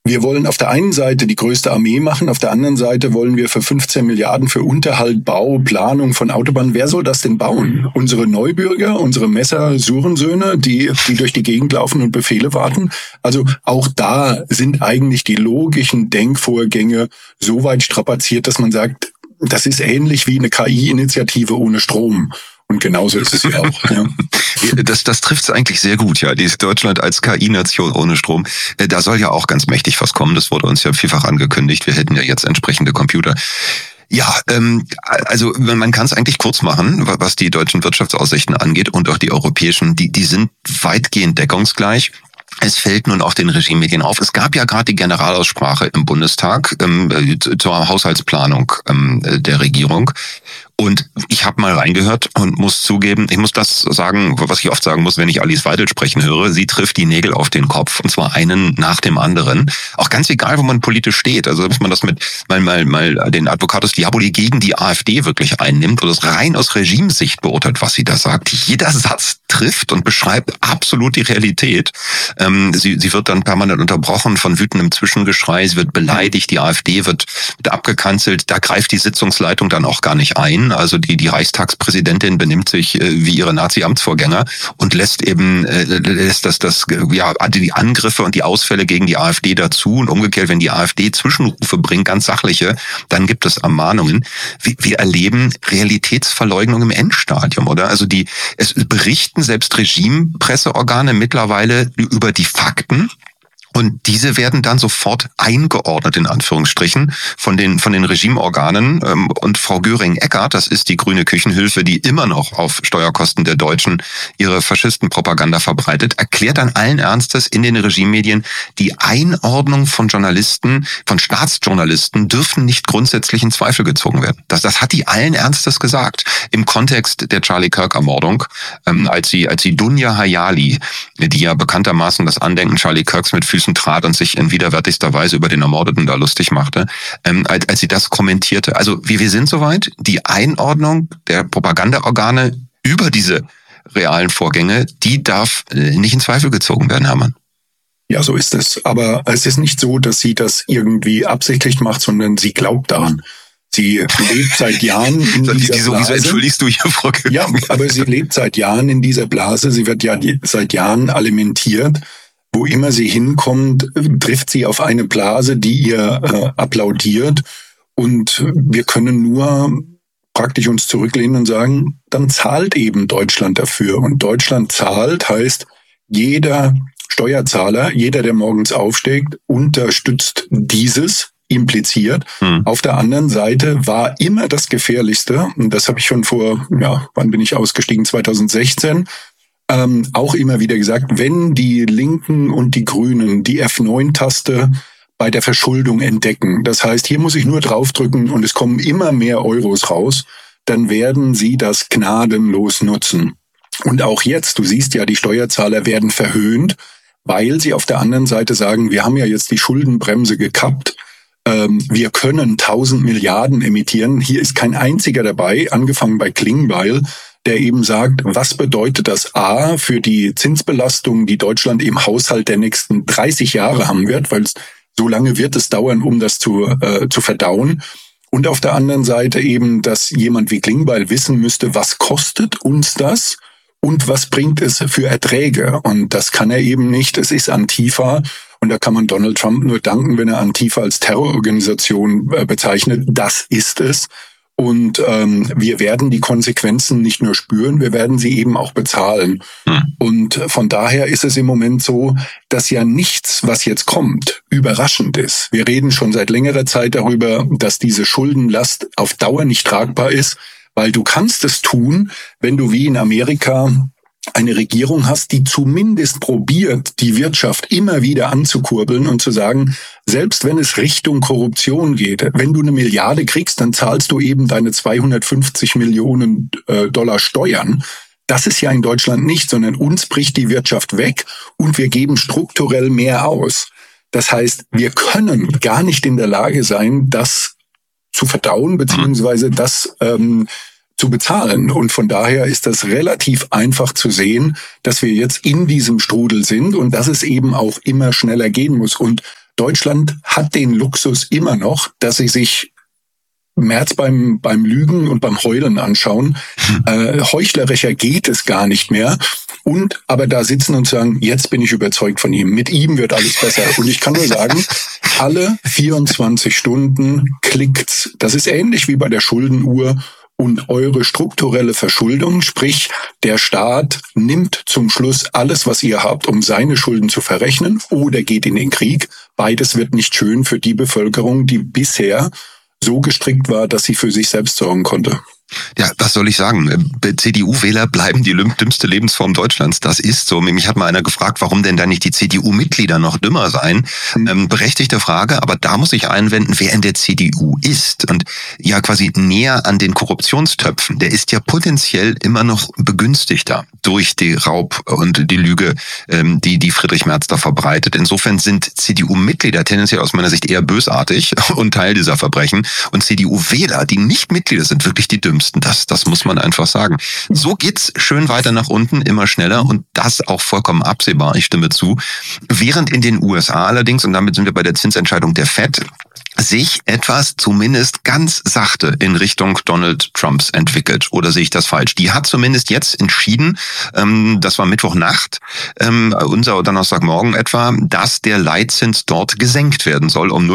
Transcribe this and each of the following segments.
wir wollen auf der einen Seite die größte Armee machen, auf der anderen Seite wollen wir für 15 Milliarden für Unterhalt, Bau, Planung von Autobahnen. Wer soll das denn bauen? Unsere Neubürger, unsere Messer-Surensöhne, die durch die Gegend laufen und Befehle warten? Also auch da sind eigentlich die logischen Denkvorgänge so weit strapaziert, dass man sagt, das ist ähnlich wie eine KI-Initiative ohne Strom. Und genauso ist es ja auch. Ja. Das trifft es eigentlich sehr gut, ja. Dieses Deutschland als KI-Nation ohne Strom. Da soll ja auch ganz mächtig was kommen. Das wurde uns ja vielfach angekündigt. Wir hätten ja jetzt entsprechende Computer. Ja, also man kann es eigentlich kurz machen, was die deutschen Wirtschaftsaussichten angeht und auch die europäischen. Die sind weitgehend deckungsgleich. Es fällt nun auch den Regimemedien auf. Es gab ja gerade die Generalaussprache im Bundestag zur Haushaltsplanung der Regierung. Und ich habe mal reingehört und muss zugeben, ich muss das sagen, was ich oft sagen muss, wenn ich Alice Weidel sprechen höre. Sie trifft die Nägel auf den Kopf, und zwar einen nach dem anderen. Auch ganz egal, wo man politisch steht. Also, dass man das mit mal den Advocatus Diaboli gegen die AfD wirklich einnimmt oder das rein aus Regimesicht beurteilt, was sie da sagt. Jeder Satz trifft und beschreibt absolut die Realität. Sie wird dann permanent unterbrochen von wütendem Zwischengeschrei. Sie wird beleidigt, die AfD wird abgekanzelt. Da greift die Sitzungsleitung dann auch gar nicht ein. Also die Reichstagspräsidentin benimmt sich wie ihre Nazi-Amtsvorgänger und lässt die Angriffe und die Ausfälle gegen die AfD dazu. Und umgekehrt, wenn die AfD Zwischenrufe bringt, ganz sachliche, dann gibt es Ermahnungen. Wir erleben Realitätsverleugnung im Endstadium, oder? Also es berichten selbst Regimepresseorgane mittlerweile über die Fakten. Und diese werden dann sofort eingeordnet, in Anführungsstrichen, von den Regimeorganen. Und Frau Göring-Eckardt, das ist die grüne Küchenhilfe, die immer noch auf Steuerkosten der Deutschen ihre Faschistenpropaganda verbreitet, erklärt dann allen Ernstes in den Regimemedien, die Einordnung von Journalisten, von Staatsjournalisten, dürfen nicht grundsätzlich in Zweifel gezogen werden. Das hat die allen Ernstes gesagt. Im Kontext der Charlie Kirk-Ermordung, als sie Dunja Hayali, die ja bekanntermaßen das Andenken Charlie Kirks mit Füßen trat und sich in widerwärtigster Weise über den Ermordeten da lustig machte, als sie das kommentierte. Also wir sind soweit, die Einordnung der Propagandaorgane über diese realen Vorgänge, die darf nicht in Zweifel gezogen werden, Hermann. Ja, so ist es. Aber es ist nicht so, dass sie das irgendwie absichtlich macht, sondern sie glaubt daran. Sie lebt seit Jahren in dieser Blase. Wieso entschuldigst du hier, Frau Göring? Ja, aber sie lebt seit Jahren in dieser Blase. Sie wird ja seit Jahren alimentiert. Wo immer sie hinkommt, trifft sie auf eine Blase, die ihr applaudiert. Und wir können nur praktisch uns zurücklehnen und sagen, dann zahlt eben Deutschland dafür. Und Deutschland zahlt heißt, jeder Steuerzahler, jeder, der morgens aufsteht, unterstützt dieses, impliziert. Auf der anderen Seite war immer das Gefährlichste, und das habe ich schon wann bin ich ausgestiegen? 2016, auch immer wieder gesagt, wenn die Linken und die Grünen die F9-Taste bei der Verschuldung entdecken, das heißt, hier muss ich nur draufdrücken und es kommen immer mehr Euros raus, dann werden sie das gnadenlos nutzen. Und auch jetzt, du siehst ja, die Steuerzahler werden verhöhnt, weil sie auf der anderen Seite sagen, wir haben ja jetzt die Schuldenbremse gekappt, wir können 1000 Milliarden emittieren, hier ist kein einziger dabei, angefangen bei Klingbeil, der eben sagt, was bedeutet das A für die Zinsbelastung, die Deutschland im Haushalt der nächsten 30 Jahre haben wird, weil so lange wird es dauern, um das zu verdauen. Und auf der anderen Seite eben, dass jemand wie Klingbeil wissen müsste, was kostet uns das und was bringt es für Erträge. Und das kann er eben nicht. Es ist Antifa. Und da kann man Donald Trump nur danken, wenn er Antifa als Terrororganisation bezeichnet. Das ist es. Und wir werden die Konsequenzen nicht nur spüren, wir werden sie eben auch bezahlen. Und von daher ist es im Moment so, dass ja nichts, was jetzt kommt, überraschend ist. Wir reden schon seit längerer Zeit darüber, dass diese Schuldenlast auf Dauer nicht tragbar ist, weil du kannst es tun, wenn du wie in Amerika eine Regierung hast, die zumindest probiert, die Wirtschaft immer wieder anzukurbeln und zu sagen, selbst wenn es Richtung Korruption geht, wenn du 1 Milliarde kriegst, dann zahlst du eben deine 250 Millionen Dollar Steuern. Das ist ja in Deutschland nicht, sondern uns bricht die Wirtschaft weg und wir geben strukturell mehr aus. Das heißt, wir können gar nicht in der Lage sein, das zu verdauen, beziehungsweise das zu bezahlen. Und von daher ist das relativ einfach zu sehen, dass wir jetzt in diesem Strudel sind und dass es eben auch immer schneller gehen muss. Und Deutschland hat den Luxus immer noch, dass sie sich Merz beim Lügen und beim Heulen anschauen. Heuchlerischer geht es gar nicht mehr. Und aber da sitzen und sagen, jetzt bin ich überzeugt von ihm. Mit ihm wird alles besser. Und ich kann nur sagen, alle 24 Stunden klickt's. Das ist ähnlich wie bei der Schuldenuhr. Und eure strukturelle Verschuldung, sprich der Staat nimmt zum Schluss alles, was ihr habt, um seine Schulden zu verrechnen, oder geht in den Krieg. Beides wird nicht schön für die Bevölkerung, die bisher so gestrickt war, dass sie für sich selbst sorgen konnte. Ja, was soll ich sagen? CDU-Wähler bleiben die dümmste Lebensform Deutschlands. Das ist so. Mich hat mal einer gefragt, warum denn da nicht die CDU-Mitglieder noch dümmer seien. Berechtigte Frage, aber da muss ich einwenden, wer in der CDU ist und ja quasi näher an den Korruptionstöpfen, der ist ja potenziell immer noch begünstigter durch die Raub und die Lüge, die Friedrich Merz da verbreitet. Insofern sind CDU-Mitglieder tendenziell aus meiner Sicht eher bösartig und Teil dieser Verbrechen. Und CDU-Wähler, die nicht Mitglieder sind, wirklich die dümmsten. Das muss man einfach sagen. So geht's schön weiter nach unten, immer schneller und das auch vollkommen absehbar. Ich stimme zu. Während in den USA allerdings, und damit sind wir bei der Zinsentscheidung der Fed, sich etwas zumindest ganz sachte in Richtung Donald Trumps entwickelt. Oder sehe ich das falsch? Die hat zumindest jetzt entschieden, das war Mittwochnacht, unser Donnerstagmorgen etwa, dass der Leitzins dort gesenkt werden soll um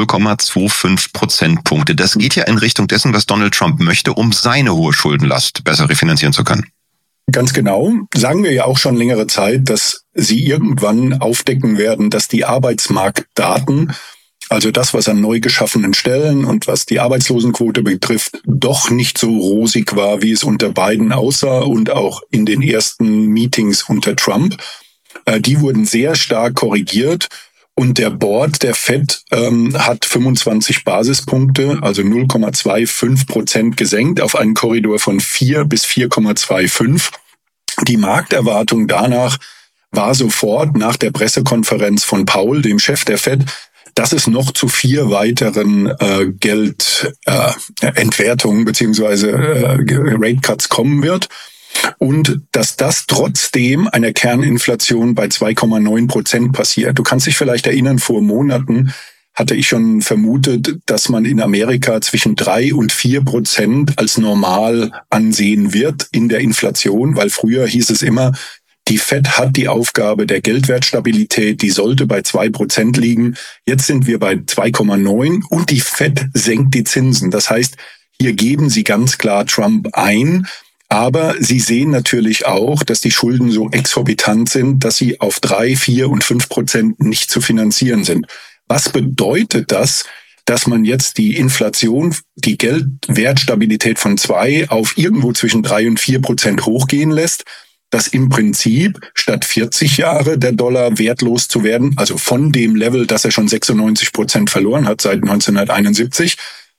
0,25 Prozentpunkte. Das geht ja in Richtung dessen, was Donald Trump möchte, um seine hohe Schuldenlast besser refinanzieren zu können. Ganz genau. Sagen wir ja auch schon längere Zeit, dass sie irgendwann aufdecken werden, dass die Arbeitsmarktdaten, also das, was an neu geschaffenen Stellen und was die Arbeitslosenquote betrifft, doch nicht so rosig war, wie es unter Biden aussah und auch in den ersten Meetings unter Trump. Die wurden sehr stark korrigiert und der Board der Fed hat 25 Basispunkte, also 0,25% gesenkt auf einen Korridor von 4 bis 4,25. Die Markterwartung danach war sofort nach der Pressekonferenz von Powell, dem Chef der Fed, dass es noch zu 4 weiteren Geldentwertungen beziehungsweise Rate Cuts kommen wird und dass das trotzdem einer Kerninflation bei 2,9% passiert. Du kannst dich vielleicht erinnern, vor Monaten hatte ich schon vermutet, dass man in Amerika zwischen 3 und 4% als normal ansehen wird in der Inflation, weil früher hieß es immer, die Fed hat die Aufgabe der Geldwertstabilität, die sollte bei 2% liegen. Jetzt sind wir bei 2,9 und die Fed senkt die Zinsen. Das heißt, hier geben sie ganz klar Trump ein, aber sie sehen natürlich auch, dass die Schulden so exorbitant sind, dass sie auf 3, 4 und 5% nicht zu finanzieren sind. Was bedeutet das, dass man jetzt die Inflation, die Geldwertstabilität von 2 auf irgendwo zwischen 3 und 4% hochgehen lässt? Dass im Prinzip statt 40 Jahre der Dollar wertlos zu werden, also von dem Level, dass er schon 96% verloren hat seit 1971,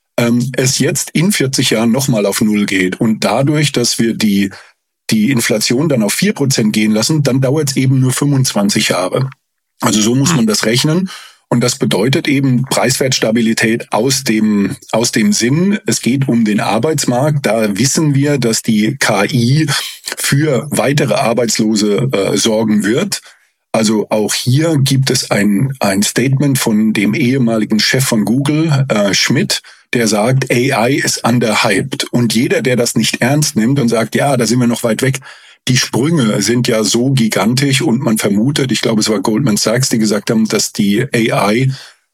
es jetzt in 40 Jahren nochmal auf Null geht. Und dadurch, dass wir die Inflation dann auf 4% gehen lassen, dann dauert es eben nur 25 Jahre. Also so muss man das rechnen. Und das bedeutet eben Preiswertstabilität aus dem Sinn, es geht um den Arbeitsmarkt. Da wissen wir, dass die KI für weitere Arbeitslose sorgen wird. Also auch hier gibt es ein Statement von dem ehemaligen Chef von Google, Schmidt, der sagt, AI ist underhyped. Und jeder, der das nicht ernst nimmt und sagt, ja, da sind wir noch weit weg, die Sprünge sind ja so gigantisch und man vermutet, ich glaube, es war Goldman Sachs, die gesagt haben, dass die AI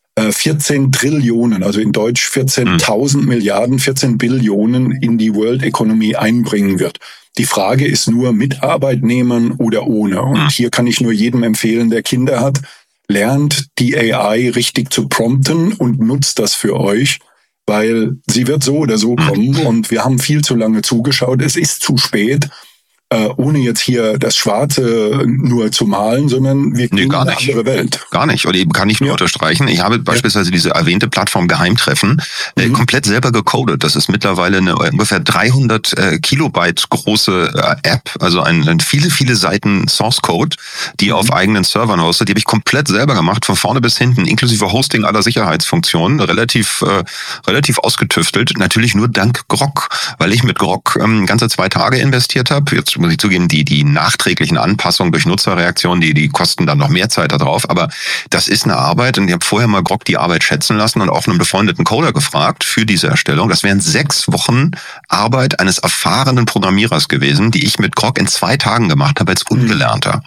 14 Trillionen, also in Deutsch 14.000 Milliarden, 14 Billionen in die World Economy einbringen wird. Die Frage ist nur mit Arbeitnehmern oder ohne. Und hier kann ich nur jedem empfehlen, der Kinder hat, lernt die AI richtig zu prompten und nutzt das für euch, weil sie wird so oder so kommen und wir haben viel zu lange zugeschaut. Es ist zu spät. Ohne jetzt hier das Schwarze nur zu malen, sondern wir kriegen eine andere Welt. Gar nicht. Oder eben kann ich nur unterstreichen. Ich habe beispielsweise diese erwähnte Plattform Geheimtreffen komplett selber gecodet. Das ist mittlerweile eine ungefähr 300 Kilobyte große App, also ein viele Seiten Source Code, die auf eigenen Servern hostet. Die habe ich komplett selber gemacht, von vorne bis hinten, inklusive Hosting aller Sicherheitsfunktionen, relativ ausgetüftelt. Natürlich nur dank Grok, weil ich mit Grok ganze 2 Tage investiert habe. Jetzt muss ich zugeben, die nachträglichen Anpassungen durch Nutzerreaktionen, die kosten dann noch mehr Zeit da drauf. Aber das ist eine Arbeit und ich habe vorher mal Grok die Arbeit schätzen lassen und auch einen befreundeten Coder gefragt für diese Erstellung. Das wären 6 Wochen Arbeit eines erfahrenen Programmierers gewesen, die ich mit Grok in 2 Tagen gemacht habe als Ungelernter.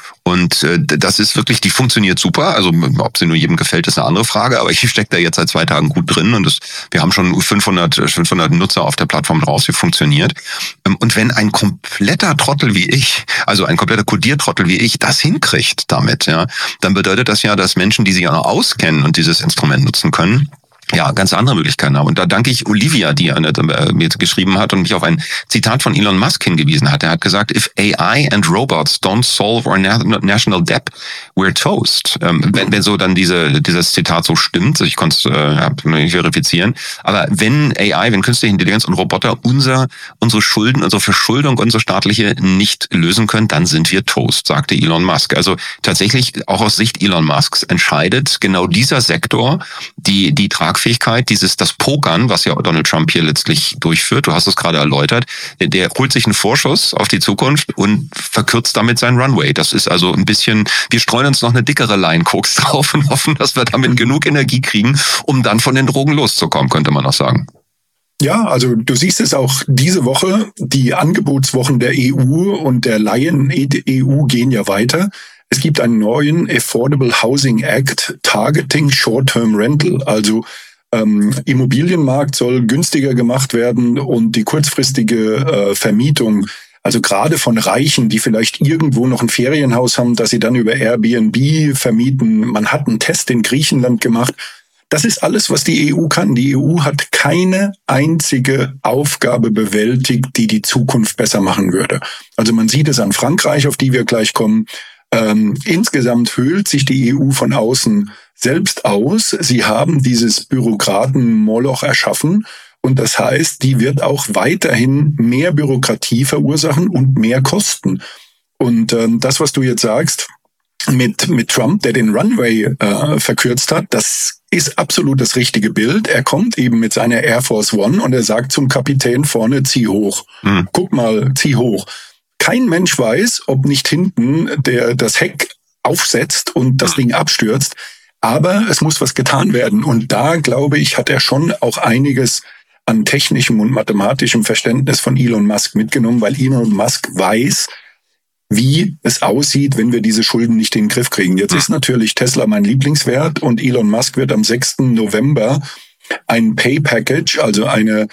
Und das ist wirklich, die funktioniert super. Also ob sie nur jedem gefällt, ist eine andere Frage. Aber ich stecke da jetzt seit 2 Tagen gut drin und wir haben schon 500 Nutzer auf der Plattform drauf. Sie funktioniert. Und wenn ein kompletter Trottel wie ich, also ein kompletter Codiertrottel wie ich, das hinkriegt damit, ja, dann bedeutet das ja, dass Menschen, die sich auch noch auskennen und dieses Instrument nutzen können, ja, ganz andere Möglichkeiten haben. Und da danke ich Olivia, die mir geschrieben hat und mich auf ein Zitat von Elon Musk hingewiesen hat. Er hat gesagt, if AI and robots don't solve our national debt, we're toast. Wenn so dann dieses Zitat so stimmt, ich konnte es nicht verifizieren, aber wenn künstliche Intelligenz und Roboter unsere Schulden, unsere Verschuldung, unsere staatliche nicht lösen können, dann sind wir toast, sagte Elon Musk. Also tatsächlich, auch aus Sicht Elon Musks, entscheidet genau dieser Sektor die Tragfähigkeit, das Pokern, was ja Donald Trump hier letztlich durchführt, du hast es gerade erläutert, der holt sich einen Vorschuss auf die Zukunft und verkürzt damit seinen Runway. Das ist also ein bisschen, wir streuen uns noch eine dickere Line Koks drauf und hoffen, dass wir damit genug Energie kriegen, um dann von den Drogen loszukommen, könnte man noch sagen. Ja, also du siehst es auch diese Woche, die Angebotswochen der EU und der Laien-EU gehen ja weiter. Es gibt einen neuen Affordable Housing Act targeting Short-Term Rental, also Immobilienmarkt soll günstiger gemacht werden und die kurzfristige Vermietung, also gerade von Reichen, die vielleicht irgendwo noch ein Ferienhaus haben, dass sie dann über Airbnb vermieten. Man hat einen Test in Griechenland gemacht. Das ist alles, was die EU kann. Die EU hat keine einzige Aufgabe bewältigt, die Zukunft besser machen würde. Also man sieht es an Frankreich, auf die wir gleich kommen. Insgesamt höhlt sich die EU von außen selbst aus. Sie haben dieses Bürokraten-Moloch erschaffen und das heißt, die wird auch weiterhin mehr Bürokratie verursachen und mehr Kosten. Und das, was du jetzt sagst mit Trump, der den Runway verkürzt hat, das ist absolut das richtige Bild. Er kommt eben mit seiner Air Force One und er sagt zum Kapitän vorne, zieh hoch. Guck mal, zieh hoch. Kein Mensch weiß, ob nicht hinten das Heck aufsetzt und das Ding abstürzt. Aber es muss was getan werden. Und da, glaube ich, hat er schon auch einiges an technischem und mathematischem Verständnis von Elon Musk mitgenommen, weil Elon Musk weiß, wie es aussieht, wenn wir diese Schulden nicht in den Griff kriegen. Jetzt ist natürlich Tesla mein Lieblingswert und Elon Musk wird am 6. November ein Pay Package, also ein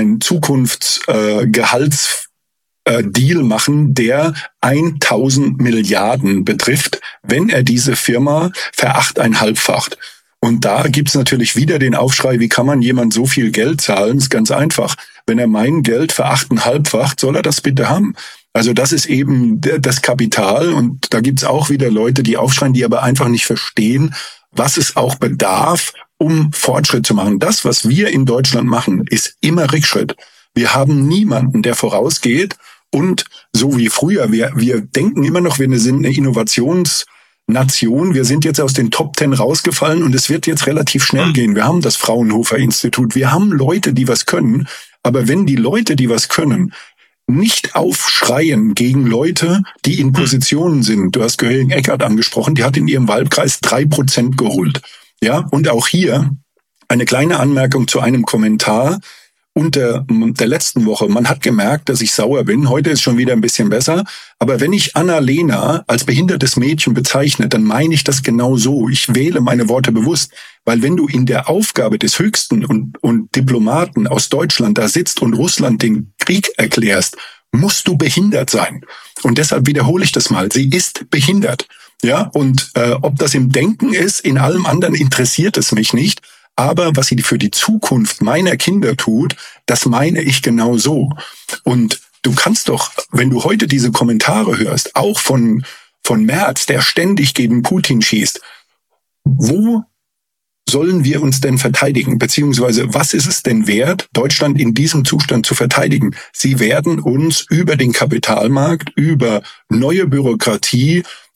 Zukunftsgehalts Deal machen, der 1000 Milliarden betrifft, wenn er diese Firma verachteinhalbfacht. Und da gibt's natürlich wieder den Aufschrei, wie kann man jemand so viel Geld zahlen? Ist ganz einfach. Wenn er mein Geld verachteinhalbfacht, soll er das bitte haben. Also das ist eben das Kapital und da gibt's auch wieder Leute, die aufschreien, die aber einfach nicht verstehen, was es auch bedarf, um Fortschritt zu machen. Das, was wir in Deutschland machen, ist immer Rückschritt. Wir haben niemanden, der vorausgeht. Und so wie früher, wir denken immer noch, wir sind eine Innovationsnation. Wir sind jetzt aus den Top 10 rausgefallen und es wird jetzt relativ schnell gehen. Wir haben das Fraunhofer Institut. Wir haben Leute, die was können. Aber wenn die Leute, die was können, nicht aufschreien gegen Leute, die in Positionen sind. Du hast Göring-Eckardt angesprochen, die hat in ihrem Wahlkreis 3% geholt. Ja, und auch hier eine kleine Anmerkung zu einem Kommentar unter der letzten Woche. Man hat gemerkt, dass ich sauer bin. Heute ist schon wieder ein bisschen besser. Aber wenn ich Anna-Lena als behindertes Mädchen bezeichne, dann meine ich das genau so. Ich wähle meine Worte bewusst. Weil wenn du in der Aufgabe des Höchsten und Diplomaten aus Deutschland da sitzt und Russland den Krieg erklärst, musst du behindert sein. Und deshalb wiederhole ich das mal. Sie ist behindert. Ja, und ob das im Denken ist, in allem anderen interessiert es mich nicht. Aber was sie für die Zukunft meiner Kinder tut, das meine ich genau so. Und du kannst doch, wenn du heute diese Kommentare hörst, auch von Merz, der ständig gegen Putin schießt, wo sollen wir uns denn verteidigen? Beziehungsweise was ist es denn wert, Deutschland in diesem Zustand zu verteidigen? Sie werden uns über den Kapitalmarkt, über neue Bürokratie,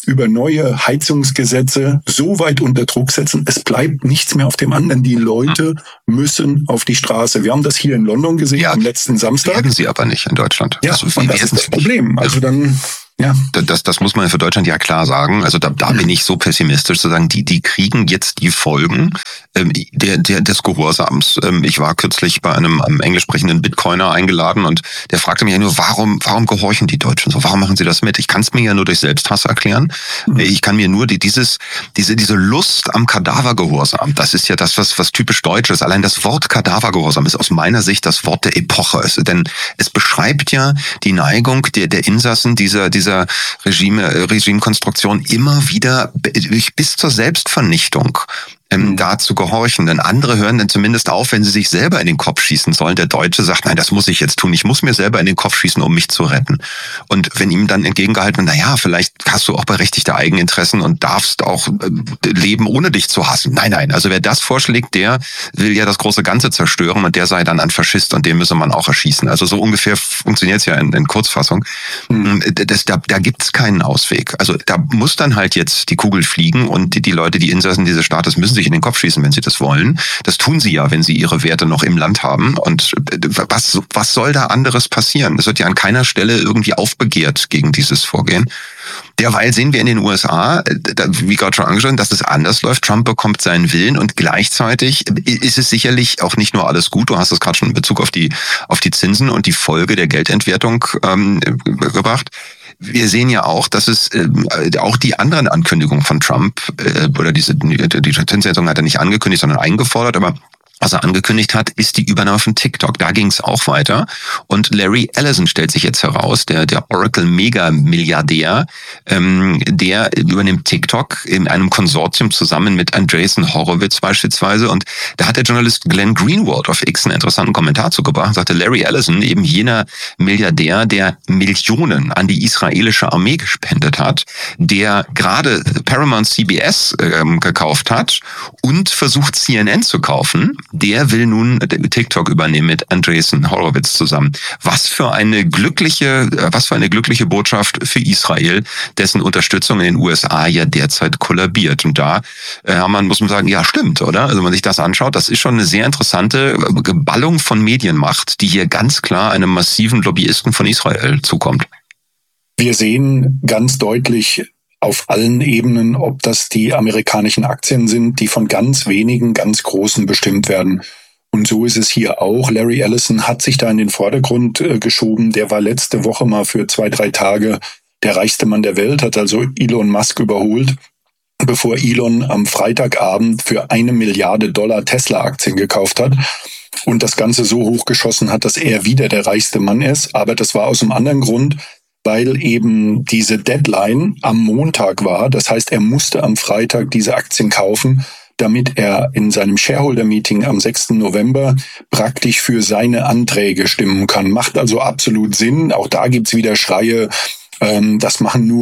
über neue Heizungsgesetze so weit unter Druck setzen, es bleibt nichts mehr auf dem anderen. Die Leute müssen auf die Straße. Wir haben das hier in London gesehen am letzten Samstag. Werden sie aber nicht in Deutschland. Ja, und das ist das Problem. Also dann... Ja. Das muss man für Deutschland ja klar sagen. Also da bin ich so pessimistisch zu sagen, die kriegen jetzt die Folgen des Gehorsams. Ich war kürzlich bei einem englisch sprechenden Bitcoiner eingeladen und der fragte mich ja nur, warum gehorchen die Deutschen so? Warum machen sie das mit? Ich kann es mir ja nur durch Selbsthass erklären. Ich kann mir nur diese Lust am Kadavergehorsam, das ist ja das, was typisch Deutsch ist. Allein das Wort Kadavergehorsam ist aus meiner Sicht das Wort der Epoche. Denn es beschreibt ja die Neigung der Insassen dieser Regimekonstruktion immer wieder bis zur Selbstvernichtung da zu gehorchen. Denn andere hören dann zumindest auf, wenn sie sich selber in den Kopf schießen sollen. Der Deutsche sagt, nein, das muss ich jetzt tun. Ich muss mir selber in den Kopf schießen, um mich zu retten. Und wenn ihm dann entgegengehalten wird, naja, vielleicht hast du auch berechtigte Eigeninteressen und darfst auch leben, ohne dich zu hassen. Nein, also wer das vorschlägt, der will ja das große Ganze zerstören und der sei dann ein Faschist und den müsse man auch erschießen. Also so ungefähr funktioniert es ja in Kurzfassung. Da gibt's keinen Ausweg. Also da muss dann halt jetzt die Kugel fliegen und die Leute, die Insassen dieses Staates müssen sich in den Kopf schießen, wenn sie das wollen. Das tun sie ja, wenn sie ihre Werte noch im Land haben. Und was soll da anderes passieren? Es wird ja an keiner Stelle irgendwie aufbegehrt gegen dieses Vorgehen. Derweil sehen wir in den USA, wie gerade schon angesprochen, dass es anders läuft. Trump bekommt seinen Willen und gleichzeitig ist es sicherlich auch nicht nur alles gut. Du hast es gerade schon in Bezug auf die Zinsen und die Folge der Geldentwertung gebracht. Wir sehen ja auch, dass es auch die anderen Ankündigungen von Trump oder die Zinssenkung hat er nicht angekündigt, sondern eingefordert, aber was er angekündigt hat, ist die Übernahme von TikTok. Da ging es auch weiter. Und Larry Ellison stellt sich jetzt heraus, der Oracle-Mega-Milliardär, der übernimmt TikTok in einem Konsortium zusammen mit Andreessen Horowitz beispielsweise. Und da hat der Journalist Glenn Greenwald auf X einen interessanten Kommentar zugebracht und sagte, Larry Ellison, eben jener Milliardär, der Millionen an die israelische Armee gespendet hat, der gerade Paramount CBS gekauft hat und versucht CNN zu kaufen, der will nun TikTok übernehmen mit Andreessen Horowitz zusammen. Was für eine glückliche Botschaft für Israel, dessen Unterstützung in den USA ja derzeit kollabiert. Und da muss man sagen, ja, stimmt, oder? Also wenn man sich das anschaut, das ist schon eine sehr interessante Geballung von Medienmacht, die hier ganz klar einem massiven Lobbyisten von Israel zukommt. Wir sehen ganz deutlich auf allen Ebenen, ob das die amerikanischen Aktien sind, die von ganz wenigen, ganz Großen bestimmt werden. Und so ist es hier auch. Larry Ellison hat sich da in den Vordergrund geschoben. Der war letzte Woche mal für 2-3 Tage der reichste Mann der Welt, hat also Elon Musk überholt, bevor Elon am Freitagabend für $1 Milliarde Tesla-Aktien gekauft hat und das Ganze so hochgeschossen hat, dass er wieder der reichste Mann ist. Aber das war aus einem anderen Grund, weil eben diese Deadline am Montag war. Das heißt, er musste am Freitag diese Aktien kaufen, damit er in seinem Shareholder-Meeting am 6. November praktisch für seine Anträge stimmen kann. Macht also absolut Sinn. Auch da gibt's wieder Schreie, das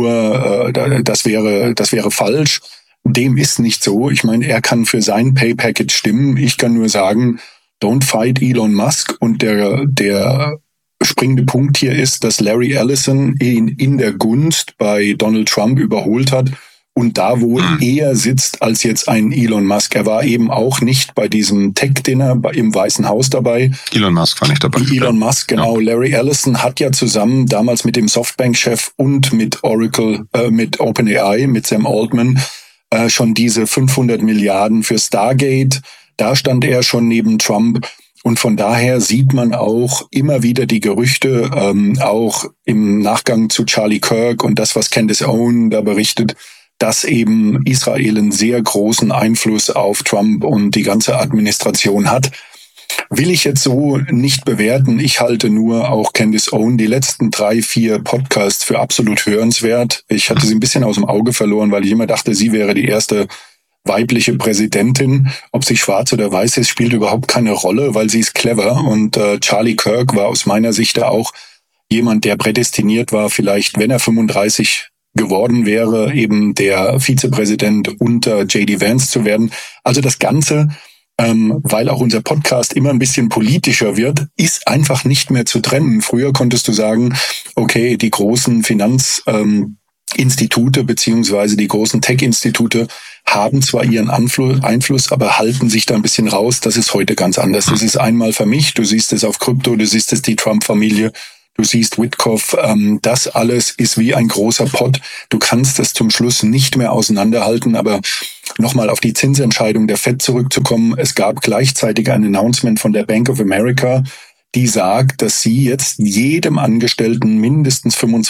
wäre falsch. Dem ist nicht so. Ich meine, er kann für sein Pay-Package stimmen. Ich kann nur sagen, don't fight Elon Musk. Und der springende Punkt hier ist, dass Larry Ellison ihn in der Gunst bei Donald Trump überholt hat und da wohl eher sitzt als jetzt ein Elon Musk. Er war eben auch nicht bei diesem Tech-Dinner im Weißen Haus dabei. Elon Musk war nicht dabei. Elon Musk, genau. Ja. Larry Ellison hat ja zusammen damals mit dem Softbank-Chef und mit mit OpenAI, mit Sam Altman, schon diese 500 Milliarden für Stargate. Da stand er schon neben Trump. Und von daher sieht man auch immer wieder die Gerüchte, auch im Nachgang zu Charlie Kirk und das, was Candace Owen da berichtet, dass eben Israel einen sehr großen Einfluss auf Trump und die ganze Administration hat. Will ich jetzt so nicht bewerten. Ich halte nur auch Candace Owen die letzten 3-4 Podcasts für absolut hörenswert. Ich hatte sie ein bisschen aus dem Auge verloren, weil ich immer dachte, sie wäre die erste weibliche Präsidentin. Ob sie schwarz oder weiß ist, spielt überhaupt keine Rolle, weil sie ist clever. Und Charlie Kirk war aus meiner Sicht da auch jemand, der prädestiniert war, vielleicht, wenn er 35 geworden wäre, eben der Vizepräsident unter J.D. Vance zu werden. Also das Ganze, weil auch unser Podcast immer ein bisschen politischer wird, ist einfach nicht mehr zu trennen. Früher konntest du sagen, okay, die großen Institute beziehungsweise die großen Tech-Institute haben zwar ihren Einfluss, aber halten sich da ein bisschen raus. Das ist heute ganz anders. Das ist einmal vermischt. Du siehst es auf Krypto, du siehst es die Trump-Familie, du siehst Witkoff. Das alles ist wie ein großer Pott. Du kannst es zum Schluss nicht mehr auseinanderhalten. Aber nochmal auf die Zinsentscheidung der Fed zurückzukommen. Es gab gleichzeitig ein Announcement von der Bank of America, die sagt, dass sie jetzt jedem Angestellten mindestens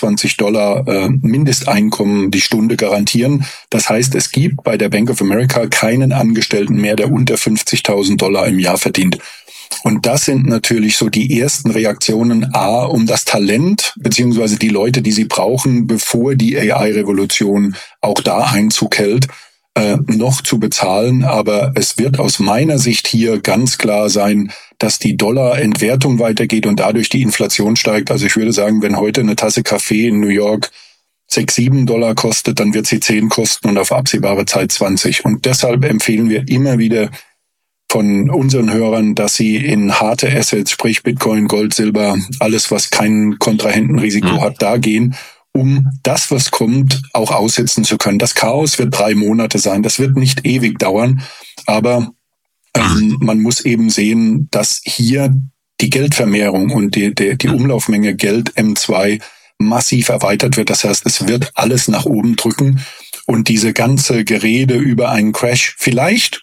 $25 Mindesteinkommen die Stunde garantieren. Das heißt, es gibt bei der Bank of America keinen Angestellten mehr, der unter $50.000 im Jahr verdient. Und das sind natürlich so die ersten Reaktionen, um das Talent beziehungsweise die Leute, die sie brauchen, bevor die AI-Revolution auch da Einzug hält, noch zu bezahlen. Aber es wird aus meiner Sicht hier ganz klar sein, dass die Dollarentwertung weitergeht und dadurch die Inflation steigt. Also ich würde sagen, wenn heute eine Tasse Kaffee in New York $6-7 kostet, dann wird sie 10 kosten und auf absehbare Zeit 20. Und deshalb empfehlen wir immer wieder von unseren Hörern, dass sie in harte Assets, sprich Bitcoin, Gold, Silber, alles, was kein Kontrahentenrisiko hat, da gehen, um das, was kommt, auch aussitzen zu können. Das Chaos wird 3 Monate sein. Das wird nicht ewig dauern, aber man muss eben sehen, dass hier die Geldvermehrung und die Umlaufmenge Geld M2 massiv erweitert wird. Das heißt, es wird alles nach oben drücken und diese ganze Gerede über einen Crash, vielleicht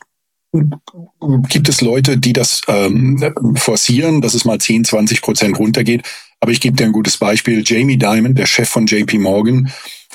gibt es Leute, die das forcieren, dass es mal 10-20% runtergeht. Aber ich gebe dir ein gutes Beispiel. Jamie Dimon, der Chef von JP Morgan,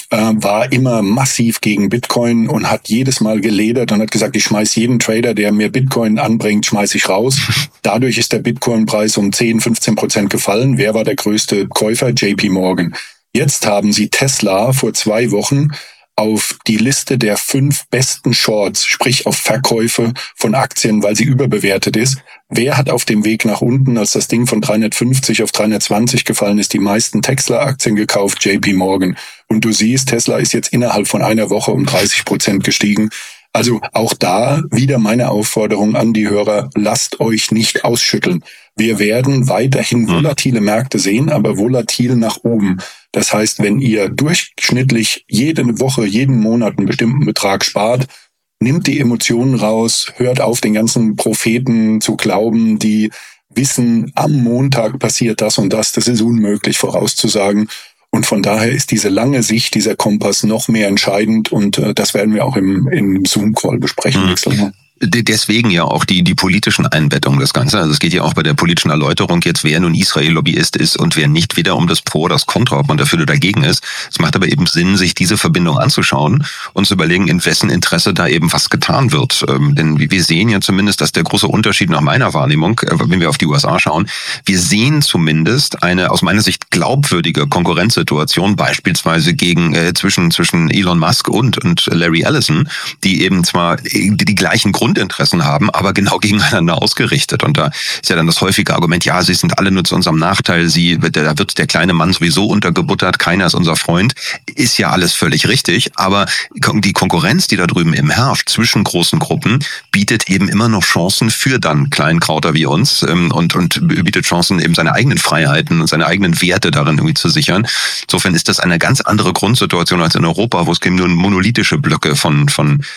war immer massiv gegen Bitcoin und hat jedes Mal geledert und hat gesagt, ich schmeiß jeden Trader, der mir Bitcoin anbringt, schmeiß ich raus. Dadurch ist der Bitcoin-Preis um 10-15% gefallen. Wer war der größte Käufer? JP Morgan. Jetzt haben sie Tesla vor 2 Wochen auf die Liste der 5 besten Shorts, sprich auf Verkäufe von Aktien, weil sie überbewertet ist. Wer hat auf dem Weg nach unten, als das Ding von 350 auf 320 gefallen ist, die meisten Tesla-Aktien gekauft? JP Morgan. Und du siehst, Tesla ist jetzt innerhalb von einer Woche um 30% gestiegen. Also auch da wieder meine Aufforderung an die Hörer, lasst euch nicht ausschütteln. Wir werden weiterhin volatile Märkte sehen, aber volatil nach oben. Das heißt, wenn ihr durchschnittlich jede Woche, jeden Monat einen bestimmten Betrag spart, nimmt die Emotionen raus, hört auf, den ganzen Propheten zu glauben, die wissen, am Montag passiert das und das. Das ist unmöglich vorauszusagen. Und von daher ist diese lange Sicht, dieser Kompass noch mehr entscheidend. Und das werden wir auch im Zoom-Call besprechen. Deswegen ja auch die politischen Einbettungen des Ganzen. Also es geht ja auch bei der politischen Erläuterung jetzt, wer nun Israel-Lobbyist ist und wer nicht, weder um das Pro, das Kontra, ob man dafür oder dagegen ist. Es macht aber eben Sinn, sich diese Verbindung anzuschauen und zu überlegen, in wessen Interesse da eben was getan wird. Denn wir sehen ja zumindest, dass der große Unterschied nach meiner Wahrnehmung, wenn wir auf die USA schauen, wir sehen zumindest eine aus meiner Sicht glaubwürdige Konkurrenzsituation, beispielsweise zwischen Elon Musk und Larry Ellison, die eben zwar die gleichen Grundinteressen haben, aber genau gegeneinander ausgerichtet. Und da ist ja dann das häufige Argument, ja, sie sind alle nur zu unserem Nachteil, da wird der kleine Mann sowieso untergebuttert, keiner ist unser Freund. Ist ja alles völlig richtig, aber die Konkurrenz, die da drüben eben herrscht zwischen großen Gruppen, bietet eben immer noch Chancen für dann Kleinkrauter wie uns und bietet Chancen, eben seine eigenen Freiheiten und seine eigenen Werte darin irgendwie zu sichern. Insofern ist das eine ganz andere Grundsituation als in Europa, wo es eben nur monolithische Blöcke von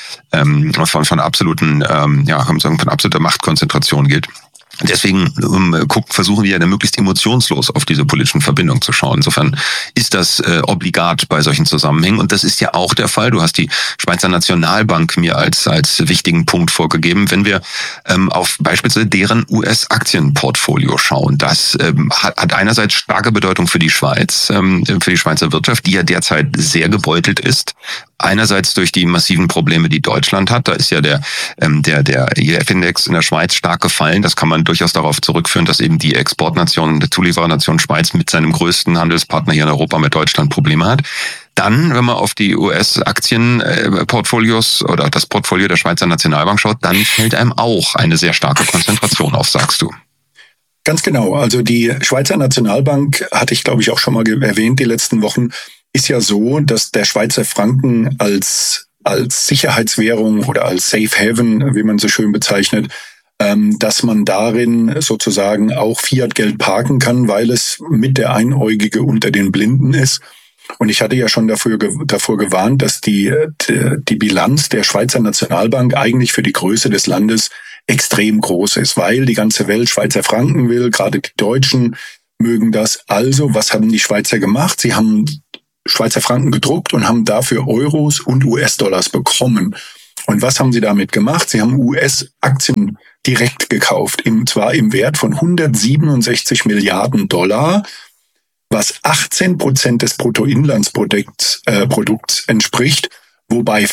absoluten von absoluter Machtkonzentration gilt. Deswegen versuchen wir ja möglichst emotionslos auf diese politischen Verbindungen zu schauen. Insofern ist das obligat bei solchen Zusammenhängen. Und das ist ja auch der Fall. Du hast die Schweizer Nationalbank mir als wichtigen Punkt vorgegeben. Wenn wir auf beispielsweise deren US-Aktienportfolio schauen, das hat einerseits starke Bedeutung für die Schweiz, für die Schweizer Wirtschaft, die ja derzeit sehr gebeutelt ist. Einerseits durch die massiven Probleme, die Deutschland hat. Da ist ja der IF-Index in der Schweiz stark gefallen. Das kann man durchaus darauf zurückführen, dass eben die Exportnation, die Zulieferernation Schweiz mit seinem größten Handelspartner hier in Europa, mit Deutschland, Probleme hat. Dann, wenn man auf die US-Aktienportfolios oder das Portfolio der Schweizer Nationalbank schaut, dann fällt einem auch eine sehr starke Konzentration auf, sagst du. Ganz genau. Also die Schweizer Nationalbank, hatte ich glaube ich auch schon mal erwähnt die letzten Wochen, ist ja so, dass der Schweizer Franken als Sicherheitswährung oder als Safe Haven, wie man so schön bezeichnet, dass man darin sozusagen auch Fiat-Geld parken kann, weil es mit der Einäugige unter den Blinden ist. Und ich hatte ja schon davor gewarnt, dass die Bilanz der Schweizer Nationalbank eigentlich für die Größe des Landes extrem groß ist, weil die ganze Welt Schweizer Franken will, gerade die Deutschen mögen das. Also, was haben die Schweizer gemacht? Sie haben Schweizer Franken gedruckt und haben dafür Euros und US-Dollars bekommen. Und was haben sie damit gemacht? Sie haben US-Aktien direkt gekauft, zwar im Wert von 167 Milliarden $, was 18% des Bruttoinlandsprodukts entspricht, wobei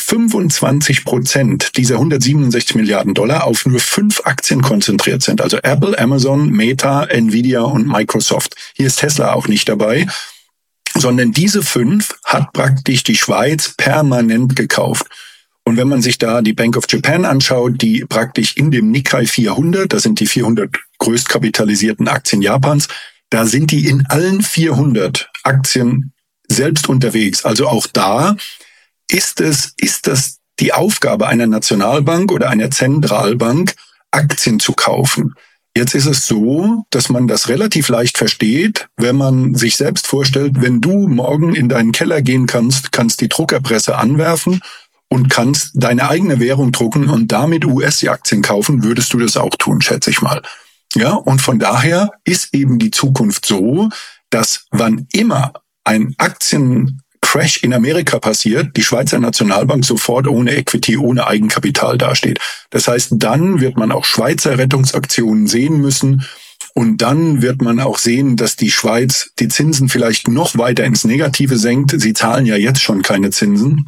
25% dieser 167 Milliarden $ auf nur 5 Aktien konzentriert sind. Also Apple, Amazon, Meta, Nvidia und Microsoft. Hier ist Tesla auch nicht dabei, sondern diese 5 hat praktisch die Schweiz permanent gekauft. Und wenn man sich da die Bank of Japan anschaut, die praktisch in dem Nikkei 400, das sind die 400 größtkapitalisierten Aktien Japans, da sind die in allen 400 Aktien selbst unterwegs. Also auch da ist das die Aufgabe einer Nationalbank oder einer Zentralbank, Aktien zu kaufen. Jetzt ist es so, dass man das relativ leicht versteht, wenn man sich selbst vorstellt, wenn du morgen in deinen Keller gehen kannst die Druckerpresse anwerfen und kannst deine eigene Währung drucken und damit US-Aktien kaufen, würdest du das auch tun, schätze ich mal. Ja, und von daher ist eben die Zukunft so, dass wann immer ein Aktiencrash in Amerika passiert, die Schweizer Nationalbank sofort ohne Equity, ohne Eigenkapital dasteht. Das heißt, dann wird man auch Schweizer Rettungsaktionen sehen müssen und dann wird man auch sehen, dass die Schweiz die Zinsen vielleicht noch weiter ins Negative senkt. Sie zahlen ja jetzt schon keine Zinsen.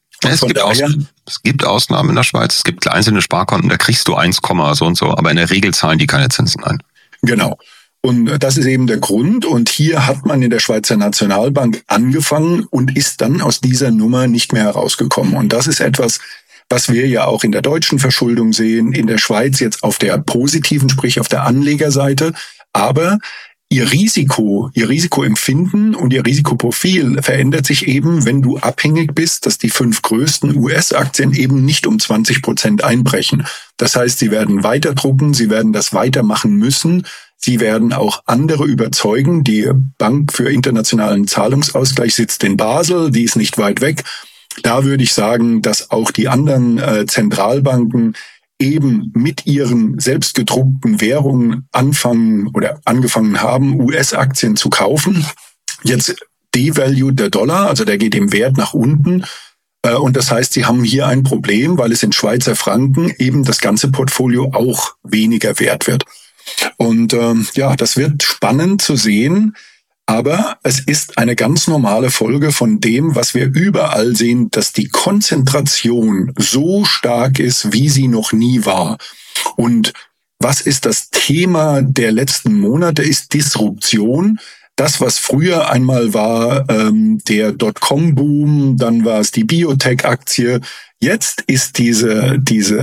Es gibt Ausnahmen in der Schweiz. Es gibt einzelne Sparkonten, da kriegst du 1, so und so, aber in der Regel zahlen die keine Zinsen ein. Genau. Und das ist eben der Grund. Und hier hat man in der Schweizer Nationalbank angefangen und ist dann aus dieser Nummer nicht mehr herausgekommen. Und das ist etwas, was wir ja auch in der deutschen Verschuldung sehen, in der Schweiz jetzt auf der positiven, sprich auf der Anlegerseite. Aber Ihr Risikoempfinden und Ihr Risikoprofil verändert sich eben, wenn du abhängig bist, dass die 5 größten US-Aktien eben nicht um 20% einbrechen. Das heißt, sie werden weiter drucken, sie werden das weitermachen müssen, sie werden auch andere überzeugen. Die Bank für internationalen Zahlungsausgleich sitzt in Basel, die ist nicht weit weg. Da würde ich sagen, dass auch die anderen Zentralbanken eben mit ihren selbst gedruckten Währungen angefangen haben, US-Aktien zu kaufen. Jetzt devalued der Dollar, also der geht im Wert nach unten. Und das heißt, sie haben hier ein Problem, weil es in Schweizer Franken eben das ganze Portfolio auch weniger wert wird. Und das wird spannend zu sehen. Aber es ist eine ganz normale Folge von dem, was wir überall sehen, dass die Konzentration so stark ist, wie sie noch nie war. Und was ist das Thema der letzten Monate, ist Disruption. Das, was früher einmal war, der Dotcom-Boom, dann war es die Biotech-Aktie. Jetzt ist diese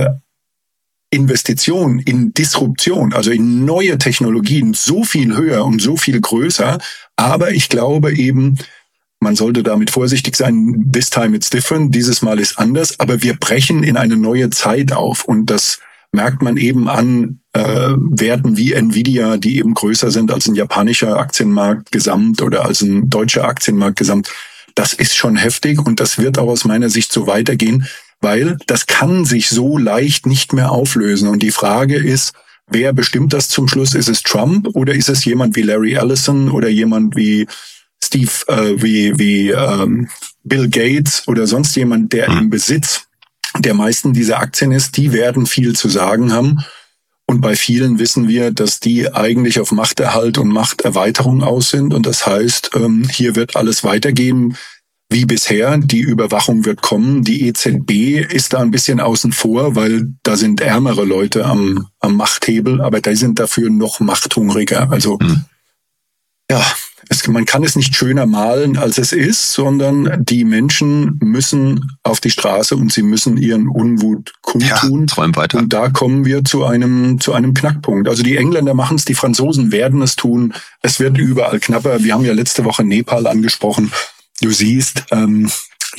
Investition in Disruption, also in neue Technologien, so viel höher und so viel größer. Aber ich glaube eben, man sollte damit vorsichtig sein. This time it's different. Dieses Mal ist anders. Aber wir brechen in eine neue Zeit auf. Und das merkt man eben an Werten wie Nvidia, die eben größer sind als ein japanischer Aktienmarkt gesamt oder als ein deutscher Aktienmarkt gesamt. Das ist schon heftig und das wird auch aus meiner Sicht so weitergehen, weil das kann sich so leicht nicht mehr auflösen. Und die Frage ist, wer bestimmt das zum Schluss? Ist es Trump oder ist es jemand wie Larry Ellison oder jemand wie Bill Gates oder sonst jemand, der im Besitz der meisten dieser Aktien ist? Die werden viel zu sagen haben. Und bei vielen wissen wir, dass die eigentlich auf Machterhalt und Machterweiterung aus sind. Und das heißt, hier wird alles weitergehen wie bisher. Die Überwachung wird kommen. Die EZB ist da ein bisschen außen vor, weil da sind ärmere Leute am Machthebel, aber die sind dafür noch machthungriger. Also man kann es nicht schöner malen, als es ist, sondern die Menschen müssen auf die Straße und sie müssen ihren Unmut kundtun. Träum weiter. Und da kommen wir zu einem Knackpunkt. Also die Engländer machen es, die Franzosen werden es tun. Es wird überall knapper. Wir haben ja letzte Woche Nepal angesprochen. Du siehst,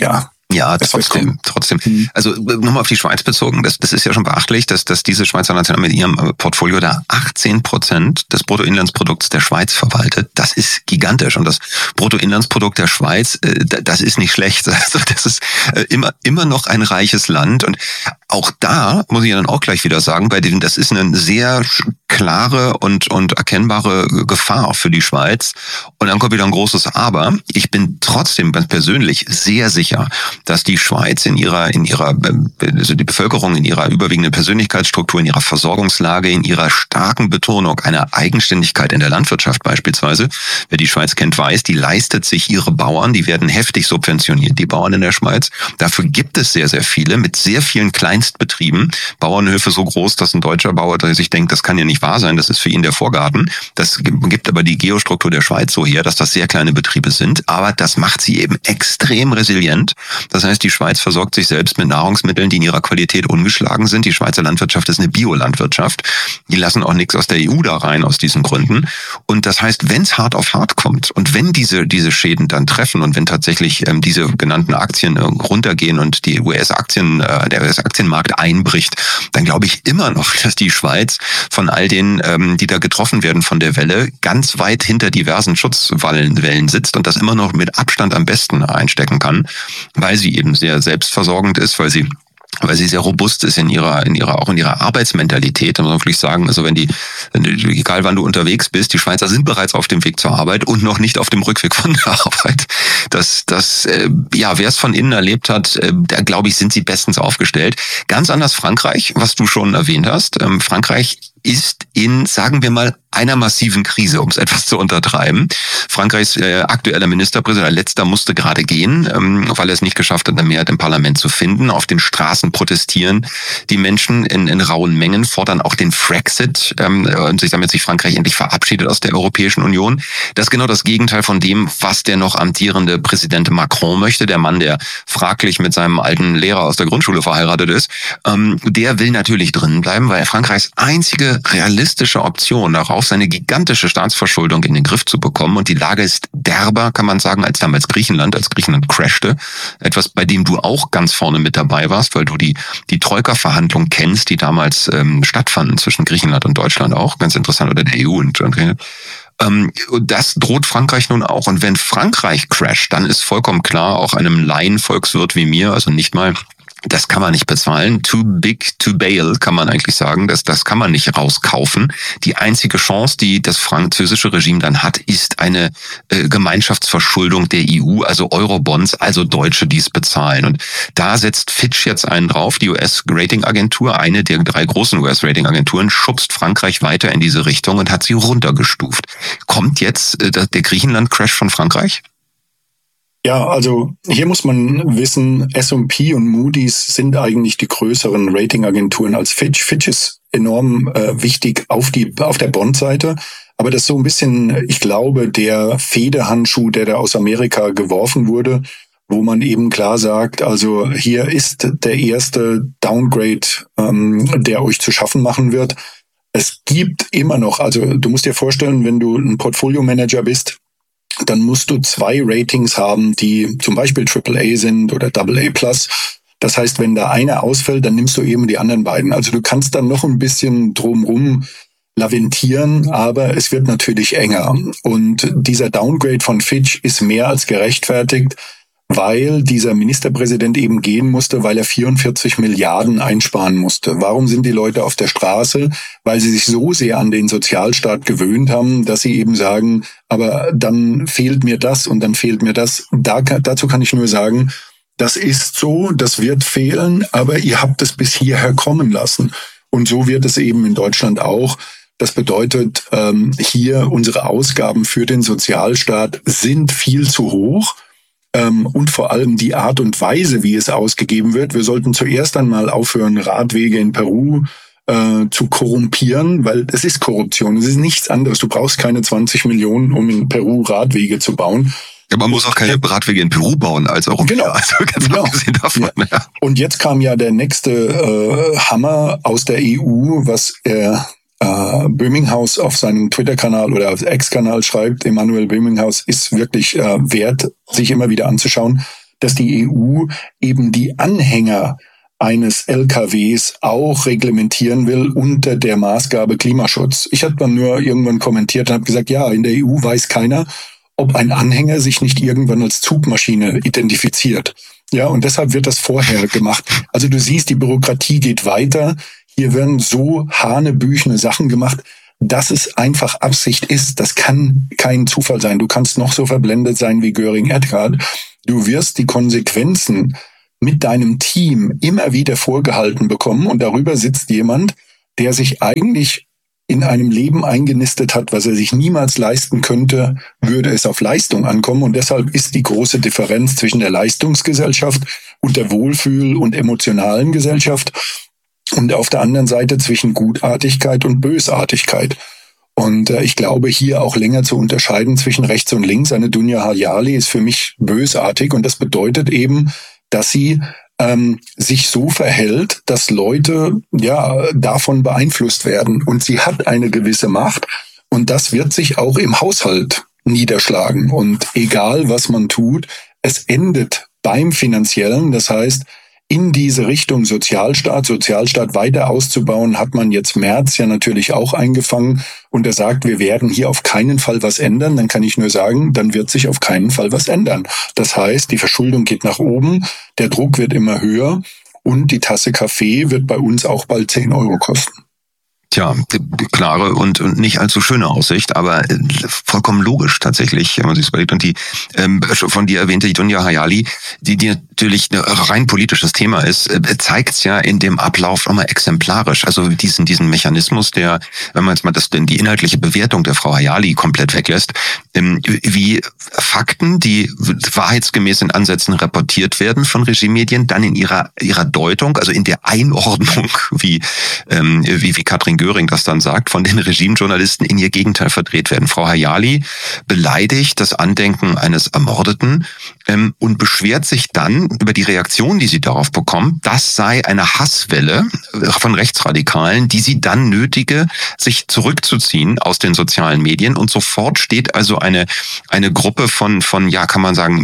Ja, trotzdem. Also nochmal auf die Schweiz bezogen, das ist ja schon beachtlich, dass diese Schweizer Nationalbank mit ihrem Portfolio da 18% des Bruttoinlandsprodukts der Schweiz verwaltet. Das ist gigantisch. Und das Bruttoinlandsprodukt der Schweiz, das ist nicht schlecht. Also das ist immer noch ein reiches Land. Und auch da muss ich dann auch gleich wieder sagen, das ist eine sehr klare und erkennbare Gefahr für die Schweiz. Und dann kommt wieder ein großes Aber. Ich bin trotzdem ganz persönlich sehr sicher, dass die Schweiz also die Bevölkerung in ihrer überwiegenden Persönlichkeitsstruktur, in ihrer Versorgungslage, in ihrer starken Betonung einer Eigenständigkeit in der Landwirtschaft beispielsweise, wer die Schweiz kennt, weiß, die leistet sich ihre Bauern, die werden heftig subventioniert, die Bauern in der Schweiz. Dafür gibt es sehr, sehr viele, mit sehr vielen Kleinstbetrieben, Bauernhöfe so groß, dass ein deutscher Bauer sich denkt, das kann ja nicht wahr sein, das ist für ihn der Vorgarten. Das gibt aber die Geostruktur der Schweiz so her, dass das sehr kleine Betriebe sind, aber das macht sie eben extrem resilient. Das heißt, die Schweiz versorgt sich selbst mit Nahrungsmitteln, die in ihrer Qualität ungeschlagen sind. Die Schweizer Landwirtschaft ist eine Biolandwirtschaft. Die lassen auch nichts aus der EU da rein aus diesen Gründen. Und das heißt, wenn es hart auf hart kommt und wenn diese Schäden dann treffen und wenn tatsächlich diese genannten Aktien runtergehen und der US-Aktienmarkt einbricht, dann glaube ich immer noch, dass die Schweiz von all denen, die da getroffen werden von der Welle, ganz weit hinter diversen Schutzwellen sitzt und das immer noch mit Abstand am besten einstecken kann, weil sie eben sehr selbstversorgend ist, weil sie sehr robust ist in ihrer Arbeitsmentalität. Da muss man wirklich sagen, also egal wann du unterwegs bist, die Schweizer sind bereits auf dem Weg zur Arbeit und noch nicht auf dem Rückweg von der Arbeit. Wer es von innen erlebt hat, da glaube ich, sind sie bestens aufgestellt. Ganz anders Frankreich, was du schon erwähnt hast. Frankreich ist in, sagen wir mal, einer massiven Krise, um es etwas zu untertreiben. Frankreichs aktueller Ministerpräsident, letzter, musste gerade gehen, weil er es nicht geschafft hat, eine Mehrheit im Parlament zu finden. Auf den Straßen protestieren die Menschen in rauen Mengen, fordern auch den Frexit, damit sich Frankreich endlich verabschiedet aus der Europäischen Union. Das ist genau das Gegenteil von dem, was der noch amtierende Präsident Macron möchte. Der Mann, der fraglich mit seinem alten Lehrer aus der Grundschule verheiratet ist, der will natürlich drinnen bleiben, weil Frankreichs einzige realistische Option darauf, seine gigantische Staatsverschuldung in den Griff zu bekommen. Und die Lage ist derber, kann man sagen, als damals Griechenland crashte. Etwas, bei dem du auch ganz vorne mit dabei warst, weil du die Troika-Verhandlungen kennst, die damals stattfanden zwischen Griechenland und Deutschland auch. Ganz interessant, oder der EU und das droht Frankreich nun auch. Und wenn Frankreich crasht, dann ist vollkommen klar, auch einem Laienvolkswirt wie mir, also nicht mal, das kann man nicht bezahlen. Too big to bail, kann man eigentlich sagen. Das kann man nicht rauskaufen. Die einzige Chance, die das französische Regime dann hat, ist eine Gemeinschaftsverschuldung der EU, also Eurobonds, also Deutsche, die es bezahlen. Und da setzt Fitch jetzt einen drauf. Die US-Ratingagentur, eine der 3 großen US-Ratingagenturen, schubst Frankreich weiter in diese Richtung und hat sie runtergestuft. Kommt jetzt der Griechenland-Crash von Frankreich? Ja, also hier muss man wissen, S&P und Moody's sind eigentlich die größeren Ratingagenturen als Fitch. Fitch ist enorm wichtig auf der Bondseite, aber das ist so ein bisschen, ich glaube, der Federhandschuh, der da aus Amerika geworfen wurde, wo man eben klar sagt, also hier ist der erste Downgrade, der euch zu schaffen machen wird. Es gibt immer noch, also du musst dir vorstellen, wenn du ein Portfolio-Manager bist, dann musst du 2 Ratings haben, die zum Beispiel AAA sind oder AA+. Das heißt, wenn da einer ausfällt, dann nimmst du eben die anderen beiden. Also du kannst dann noch ein bisschen drumrum laventieren, aber es wird natürlich enger. Und dieser Downgrade von Fitch ist mehr als gerechtfertigt, weil dieser Ministerpräsident eben gehen musste, weil er 44 Milliarden einsparen musste. Warum sind die Leute auf der Straße? Weil sie sich so sehr an den Sozialstaat gewöhnt haben, dass sie eben sagen, aber dann fehlt mir das und dann fehlt mir das. Dazu kann ich nur sagen, das ist so, das wird fehlen, aber ihr habt es bis hierher kommen lassen. Und so wird es eben in Deutschland auch. Das bedeutet, hier unsere Ausgaben für den Sozialstaat sind viel zu hoch. Und vor allem die Art und Weise, wie es ausgegeben wird. Wir sollten zuerst einmal aufhören, Radwege in Peru zu korrumpieren, weil es ist Korruption. Es ist nichts anderes. Du brauchst keine 20 Millionen, um in Peru Radwege zu bauen. Ja, man muss auch keine Radwege in Peru bauen als Europäer. Genau. Also ganz abgesehen davon. Ja. Und jetzt kam ja der nächste Hammer aus der EU, was Böminghaus auf seinem Twitter-Kanal oder auf X-Kanal schreibt. Emanuel Böminghaus ist wirklich wert, sich immer wieder anzuschauen. dass die EU eben die Anhänger eines LKWs auch reglementieren will unter der Maßgabe Klimaschutz. Ich habe dann nur irgendwann kommentiert und habe gesagt, ja, in der EU weiß keiner, ob ein Anhänger sich nicht irgendwann als Zugmaschine identifiziert. Ja, und deshalb wird das vorher gemacht. Also du siehst, die Bürokratie geht weiter. Hier werden so hanebüchene Sachen gemacht, dass es einfach Absicht ist. Das kann kein Zufall sein. Du kannst noch so verblendet sein wie Göring-Eckardt. Du wirst die Konsequenzen mit deinem Team immer wieder vorgehalten bekommen und darüber sitzt jemand, der sich eigentlich in einem Leben eingenistet hat, was er sich niemals leisten könnte, würde es auf Leistung ankommen. Und deshalb ist die große Differenz zwischen der Leistungsgesellschaft und der Wohlfühl- und emotionalen Gesellschaft und auf der anderen Seite zwischen Gutartigkeit und Bösartigkeit. Und ich glaube, hier auch länger zu unterscheiden zwischen rechts und links. Eine Dunja Hayali ist für mich bösartig und das bedeutet eben, dass sie sich so verhält, dass Leute davon beeinflusst werden. Und sie hat eine gewisse Macht und das wird sich auch im Haushalt niederschlagen. Und egal, was man tut, es endet beim Finanziellen. Das heißt, in diese Richtung Sozialstaat weiter auszubauen, hat man jetzt Merz ja natürlich auch eingefangen und er sagt, wir werden hier auf keinen Fall was ändern. Dann kann ich nur sagen, dann wird sich auf keinen Fall was ändern. Das heißt, die Verschuldung geht nach oben, der Druck wird immer höher und die Tasse Kaffee wird bei uns auch bald 10 Euro kosten. Tja, klare und nicht allzu schöne Aussicht, aber vollkommen logisch tatsächlich, wenn man sich das überlegt. Und die von dir erwähnte Dunja Hayali, die natürlich ein rein politisches Thema ist, zeigt es ja in dem Ablauf nochmal exemplarisch. Also diesen Mechanismus, der, wenn man jetzt mal die inhaltliche Bewertung der Frau Hayali komplett weglässt, wie Fakten, die wahrheitsgemäß in Ansätzen reportiert werden von Regimemedien, dann in ihrer Deutung, also in der Einordnung, wie Katrin Göring das dann sagt, von den Regimejournalisten in ihr Gegenteil verdreht werden. Frau Hayali beleidigt das Andenken eines Ermordeten und beschwert sich dann über die Reaktion, die sie darauf bekommt, das sei eine Hasswelle von Rechtsradikalen, die sie dann nötige, sich zurückzuziehen aus den sozialen Medien. Und sofort steht also eine Gruppe von kann man sagen,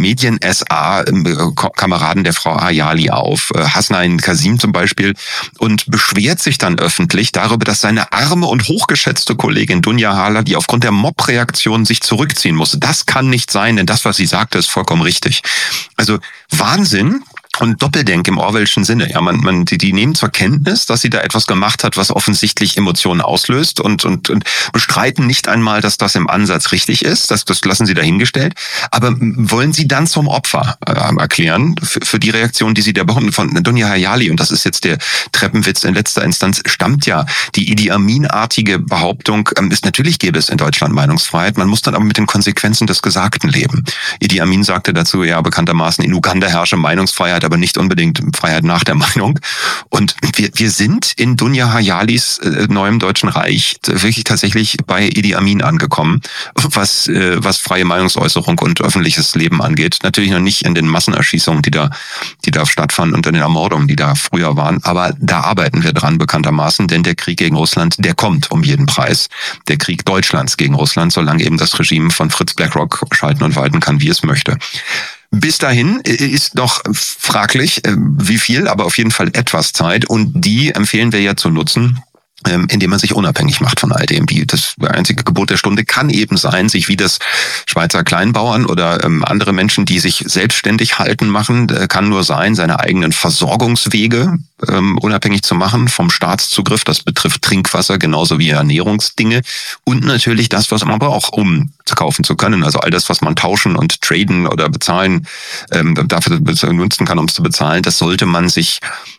Medien-SA-Kameraden der Frau Hayali auf, Hasnain Kasim zum Beispiel, und beschwert sich dann öffentlich darüber, dass seine arme und hochgeschätzte Kollegin Dunja Hayali aufgrund der Mob-Reaktion sich zurückziehen musste. Das kann nicht sein, denn das, was sie sagte, ist vollkommen richtig. Also Wahnsinn. Und Doppeldenk im Orwellschen Sinne. Ja, die nehmen zur Kenntnis, dass sie da etwas gemacht hat, was offensichtlich Emotionen auslöst und bestreiten nicht einmal, dass das im Ansatz richtig ist. Das lassen sie dahingestellt. Aber wollen sie dann zum Opfer erklären für die Reaktion, die sie da bekommen von Dunja Hayali? Und das ist jetzt der Treppenwitz in letzter Instanz, stammt ja die Idi Amin-artige Behauptung, ist natürlich gäbe es in Deutschland Meinungsfreiheit. Man muss dann aber mit den Konsequenzen des Gesagten leben. Idi Amin sagte dazu, ja, bekanntermaßen in Uganda herrsche Meinungsfreiheit, aber nicht unbedingt Freiheit nach der Meinung. Und wir sind in Dunja Hayalis neuem Deutschen Reich wirklich tatsächlich bei Idi Amin angekommen, was freie Meinungsäußerung und öffentliches Leben angeht. Natürlich noch nicht in den Massenerschießungen, die da stattfanden und in den Ermordungen, die da früher waren. Aber da arbeiten wir dran bekanntermaßen, denn der Krieg gegen Russland, der kommt um jeden Preis. Der Krieg Deutschlands gegen Russland, solange eben das Regime von Fritz Blackrock schalten und walten kann, wie es möchte. Bis dahin ist noch fraglich, wie viel, aber auf jeden Fall etwas Zeit. Und die empfehlen wir ja zu nutzen, indem man sich unabhängig macht von all dem. Das einzige Gebot der Stunde kann eben sein, sich wie das Schweizer Kleinbauern oder andere Menschen, die sich selbstständig halten machen, kann nur sein, seine eigenen Versorgungswege unabhängig zu machen vom Staatszugriff. Das betrifft Trinkwasser genauso wie Ernährungsdinge und natürlich das, was man braucht, um kaufen zu können. Also all das, was man tauschen und traden oder bezahlen, dafür nutzen kann, um es zu bezahlen, das sollte man sich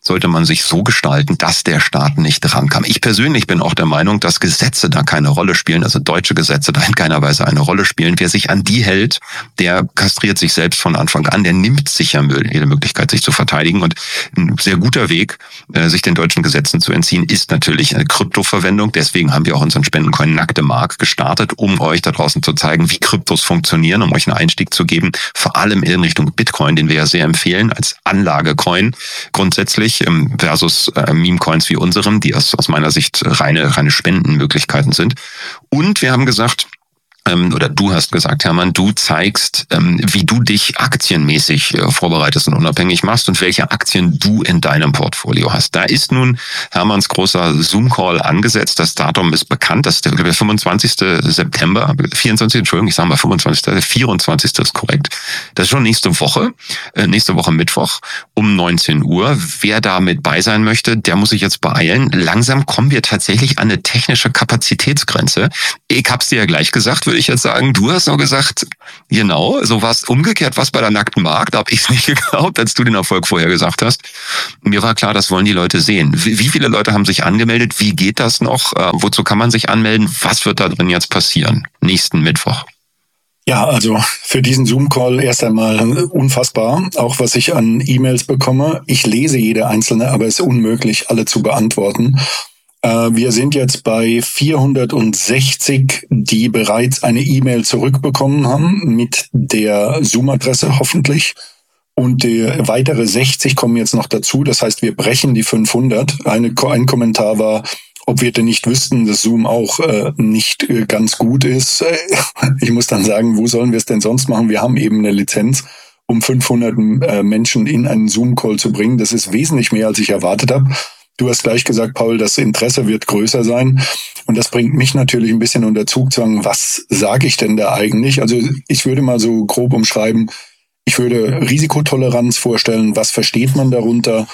so gestalten, dass der Staat nicht rankam. Ich persönlich bin auch der Meinung, dass Gesetze da keine Rolle spielen, also deutsche Gesetze da in keiner Weise eine Rolle spielen. Wer sich an die hält, der kastriert sich selbst von Anfang an, der nimmt sich ja jede Möglichkeit, sich zu verteidigen. Und ein sehr guter Weg, sich den deutschen Gesetzen zu entziehen, ist natürlich eine Kryptoverwendung. Deswegen haben wir auch unseren Spendencoin Nackte Mark gestartet, um euch da draußen zu zeigen, wie Kryptos funktionieren, um euch einen Einstieg zu geben, vor allem in Richtung Bitcoin, den wir ja sehr empfehlen als Anlagecoin grundsätzlich versus Meme-Coins wie unserem, die aus meiner Sicht reine Spendenmöglichkeiten sind. Und wir haben gesagt, oder du hast gesagt, Hermann, du zeigst, wie du dich aktienmäßig vorbereitest und unabhängig machst und welche Aktien du in deinem Portfolio hast. Da ist nun Hermanns großer Zoom-Call angesetzt. Das Datum ist bekannt. Das ist der 25. September, 24, Entschuldigung, ich sage mal 25. Der 24. ist korrekt. Das ist schon nächste Woche Mittwoch um 19 Uhr. Wer da mit bei sein möchte, der muss sich jetzt beeilen. Langsam kommen wir tatsächlich an eine technische Kapazitätsgrenze. Ich hab's dir ja gleich gesagt, würde ich jetzt sagen. Du hast noch gesagt, genau, so war es umgekehrt, was bei der nackten Markt. Da habe ich es nicht geglaubt, als du den Erfolg vorher gesagt hast. Mir war klar, das wollen die Leute sehen. Wie viele Leute haben sich angemeldet? Wie geht das noch? Wozu kann man sich anmelden? Was wird da drin jetzt passieren? Nächsten Mittwoch. Ja, also für diesen Zoom-Call erst einmal unfassbar, auch was ich an E-Mails bekomme. Ich lese jede einzelne, aber es ist unmöglich, alle zu beantworten. Wir sind jetzt bei 460, die bereits eine E-Mail zurückbekommen haben mit der Zoom-Adresse hoffentlich. Und weitere 60 kommen jetzt noch dazu. Das heißt, wir brechen die 500. Ein Kommentar war, ob wir denn nicht wüssten, dass Zoom auch nicht ganz gut ist. Ich muss dann sagen, wo sollen wir es denn sonst machen? Wir haben eben eine Lizenz, um 500 Menschen in einen Zoom-Call zu bringen. Das ist wesentlich mehr, als ich erwartet habe. Du hast gleich gesagt, Paul, das Interesse wird größer sein. Und das bringt mich natürlich ein bisschen unter Zugzwang. Was sage ich denn da eigentlich? Also ich würde mal so grob umschreiben, ich würde Risikotoleranz vorstellen. Was versteht man darunter?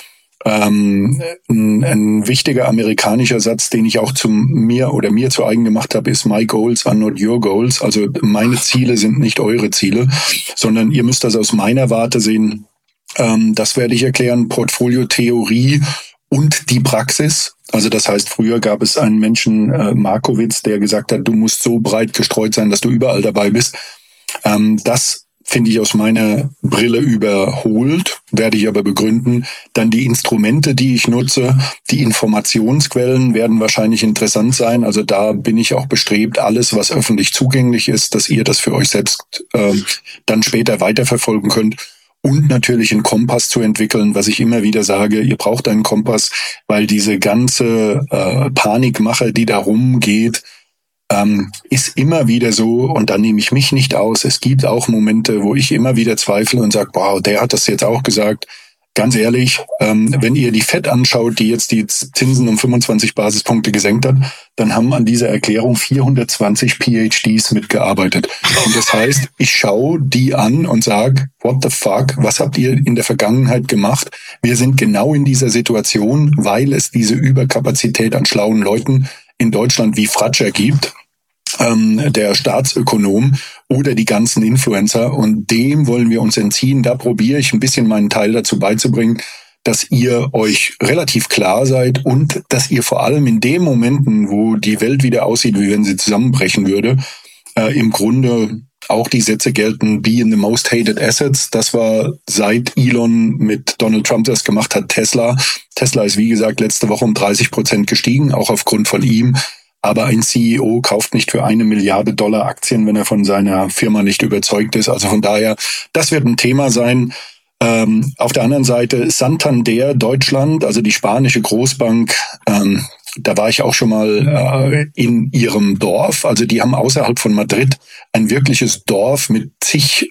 Ein wichtiger amerikanischer Satz, den ich auch mir zu eigen gemacht habe, ist My goals are not your goals. Also meine Ziele sind nicht eure Ziele, sondern ihr müsst das aus meiner Warte sehen. Das werde ich erklären. Portfoliotheorie und die Praxis. Also das heißt, früher gab es einen Menschen, Markowitz, der gesagt hat, du musst so breit gestreut sein, dass du überall dabei bist. Das finde ich aus meiner Brille überholt, werde ich aber begründen. Dann die Instrumente, die ich nutze, die Informationsquellen werden wahrscheinlich interessant sein. Also da bin ich auch bestrebt, alles, was öffentlich zugänglich ist, dass ihr das für euch selbst dann später weiterverfolgen könnt. Und natürlich einen Kompass zu entwickeln, was ich immer wieder sage, ihr braucht einen Kompass, weil diese ganze Panikmache, die da rumgeht, ist immer wieder so, und da nehme ich mich nicht aus. Es gibt auch Momente, wo ich immer wieder zweifle und sage, wow, der hat das jetzt auch gesagt. Ganz ehrlich, wenn ihr die FED anschaut, die jetzt die Zinsen um 25 Basispunkte gesenkt hat, dann haben an dieser Erklärung 420 PhDs mitgearbeitet. Und das heißt, ich schaue die an und sage, what the fuck, was habt ihr in der Vergangenheit gemacht? Wir sind genau in dieser Situation, weil es diese Überkapazität an schlauen Leuten in Deutschland wie Fratscher gibt, der Staatsökonom oder die ganzen Influencer, und dem wollen wir uns entziehen. Da probiere ich ein bisschen meinen Teil dazu beizubringen, dass ihr euch relativ klar seid und dass ihr vor allem in den Momenten, wo die Welt wieder aussieht, wie wenn sie zusammenbrechen würde, im Grunde auch die Sätze gelten, be in the most hated assets. Das war, seit Elon mit Donald Trump das gemacht hat, Tesla. Tesla ist, wie gesagt, letzte Woche um 30% gestiegen, auch aufgrund von ihm. Aber ein CEO kauft nicht für $1 Milliarde Aktien, wenn er von seiner Firma nicht überzeugt ist. Also von daher, das wird ein Thema sein. Auf der anderen Seite Santander Deutschland, also die spanische Großbank, da war ich auch schon mal in ihrem Dorf. Also die haben außerhalb von Madrid ein wirkliches Dorf mit zig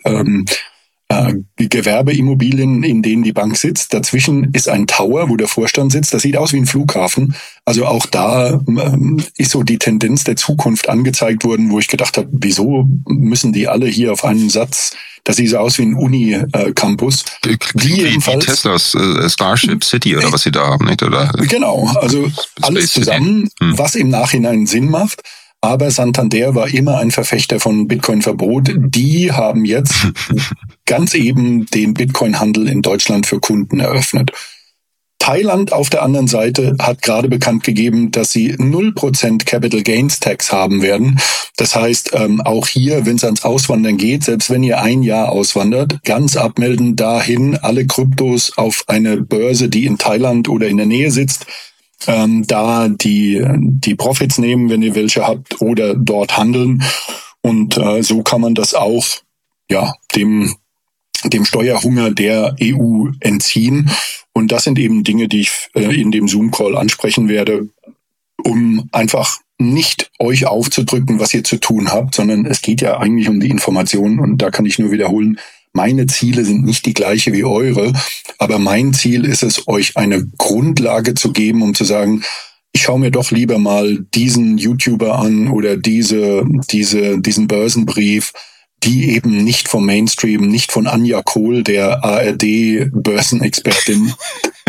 Gewerbeimmobilien, in denen die Bank sitzt. Dazwischen ist ein Tower, wo der Vorstand sitzt. Das sieht aus wie ein Flughafen. Also auch da ist so die Tendenz der Zukunft angezeigt worden, wo ich gedacht habe, wieso müssen die alle hier auf einen Satz? Das sieht so aus wie ein Uni-Campus. Wie Teslas Starship City oder was sie da haben, nicht? Oder? Genau, also alles zusammen, was im Nachhinein Sinn macht. Aber Santander war immer ein Verfechter von Bitcoin-Verbot. Die haben jetzt ganz eben den Bitcoin-Handel in Deutschland für Kunden eröffnet. Thailand auf der anderen Seite hat gerade bekannt gegeben, dass sie 0% Capital Gains Tax haben werden. Das heißt, auch hier, wenn es ans Auswandern geht, selbst wenn ihr ein Jahr auswandert, ganz abmelden, dahin alle Kryptos auf eine Börse, die in Thailand oder in der Nähe sitzt, da die Profits nehmen, wenn ihr welche habt, oder dort handeln. Und so kann man das auch dem Steuerhunger der EU entziehen. Und das sind eben Dinge, die ich in dem Zoom-Call ansprechen werde, um einfach nicht euch aufzudrücken, was ihr zu tun habt, sondern es geht ja eigentlich um die Information und da kann ich nur wiederholen, meine Ziele sind nicht die gleiche wie eure, aber mein Ziel ist es, euch eine Grundlage zu geben, um zu sagen, ich schaue mir doch lieber mal diesen YouTuber an oder diesen Börsenbrief, die eben nicht vom Mainstream, nicht von Anja Kohl, der ARD-Börsenexpertin,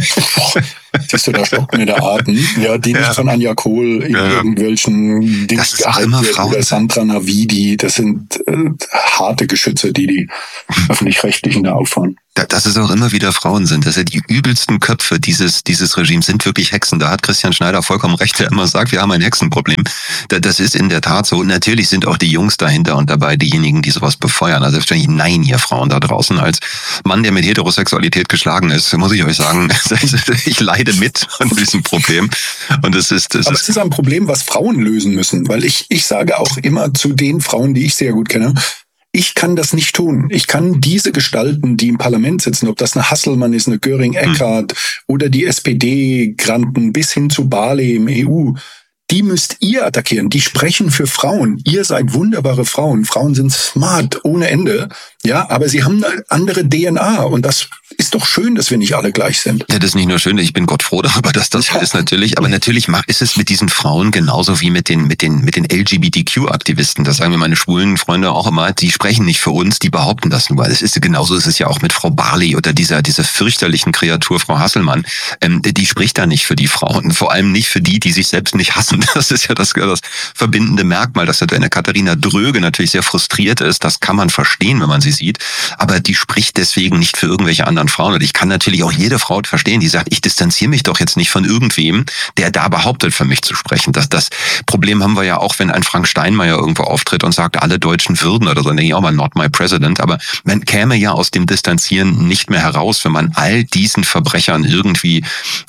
siehst du, da stockt mir der Atem, ja, die nicht von Anja Kohl in irgendwelchen Dings gehalten wird, oder Sandra Navidi, das sind harte Geschütze, die Öffentlich-Rechtlichen da auffahren. Dass es auch immer wieder Frauen sind, dass ja die übelsten Köpfe dieses Regimes sind wirklich Hexen. Da hat Christian Schneider vollkommen recht, der immer sagt, wir haben ein Hexenproblem. Das ist in der Tat so. Und natürlich sind auch die Jungs dahinter und dabei diejenigen, die sowas befeuern. Also selbstverständlich nein, ihr Frauen da draußen. Als Mann, der mit Heterosexualität geschlagen ist, muss ich euch sagen, ich leide mit an diesem Problem. Und es ist ein Problem, was Frauen lösen müssen. Weil ich sage auch immer zu den Frauen, die ich sehr gut kenne, ich kann das nicht tun. Ich kann diese Gestalten, die im Parlament sitzen, ob das eine Hasselmann ist, eine Göring-Eckardt oder die SPD-Granten bis hin zu Barley im EU, die müsst ihr attackieren. Die sprechen für Frauen. Ihr seid wunderbare Frauen. Frauen sind smart ohne Ende. Ja, aber sie haben eine andere DNA und das ist doch schön, dass wir nicht alle gleich sind. Ja, das ist nicht nur schön, ich bin Gott froh darüber, dass das ist natürlich, aber natürlich ist es mit diesen Frauen genauso wie mit den LGBTQ-Aktivisten. Das sagen mir meine schwulen Freunde auch immer, die sprechen nicht für uns, die behaupten das nur. Genauso ist es ja auch mit Frau Barley oder dieser fürchterlichen Kreatur Frau Hasselmann. Die spricht da nicht für die Frauen, vor allem nicht für die sich selbst nicht hassen. Das ist ja das verbindende Merkmal, dass eine Katharina Dröge natürlich sehr frustriert ist. Das kann man verstehen, wenn man sie sieht, aber die spricht deswegen nicht für irgendwelche anderen Frauen. Und ich kann natürlich auch jede Frau verstehen, die sagt, ich distanziere mich doch jetzt nicht von irgendwem, der da behauptet, für mich zu sprechen. Das Problem haben wir ja auch, wenn ein Frank Steinmeier irgendwo auftritt und sagt, alle Deutschen würden oder so, dann denke ich auch mal, not my president. Aber man käme ja aus dem Distanzieren nicht mehr heraus, wenn man all diesen Verbrechern irgendwie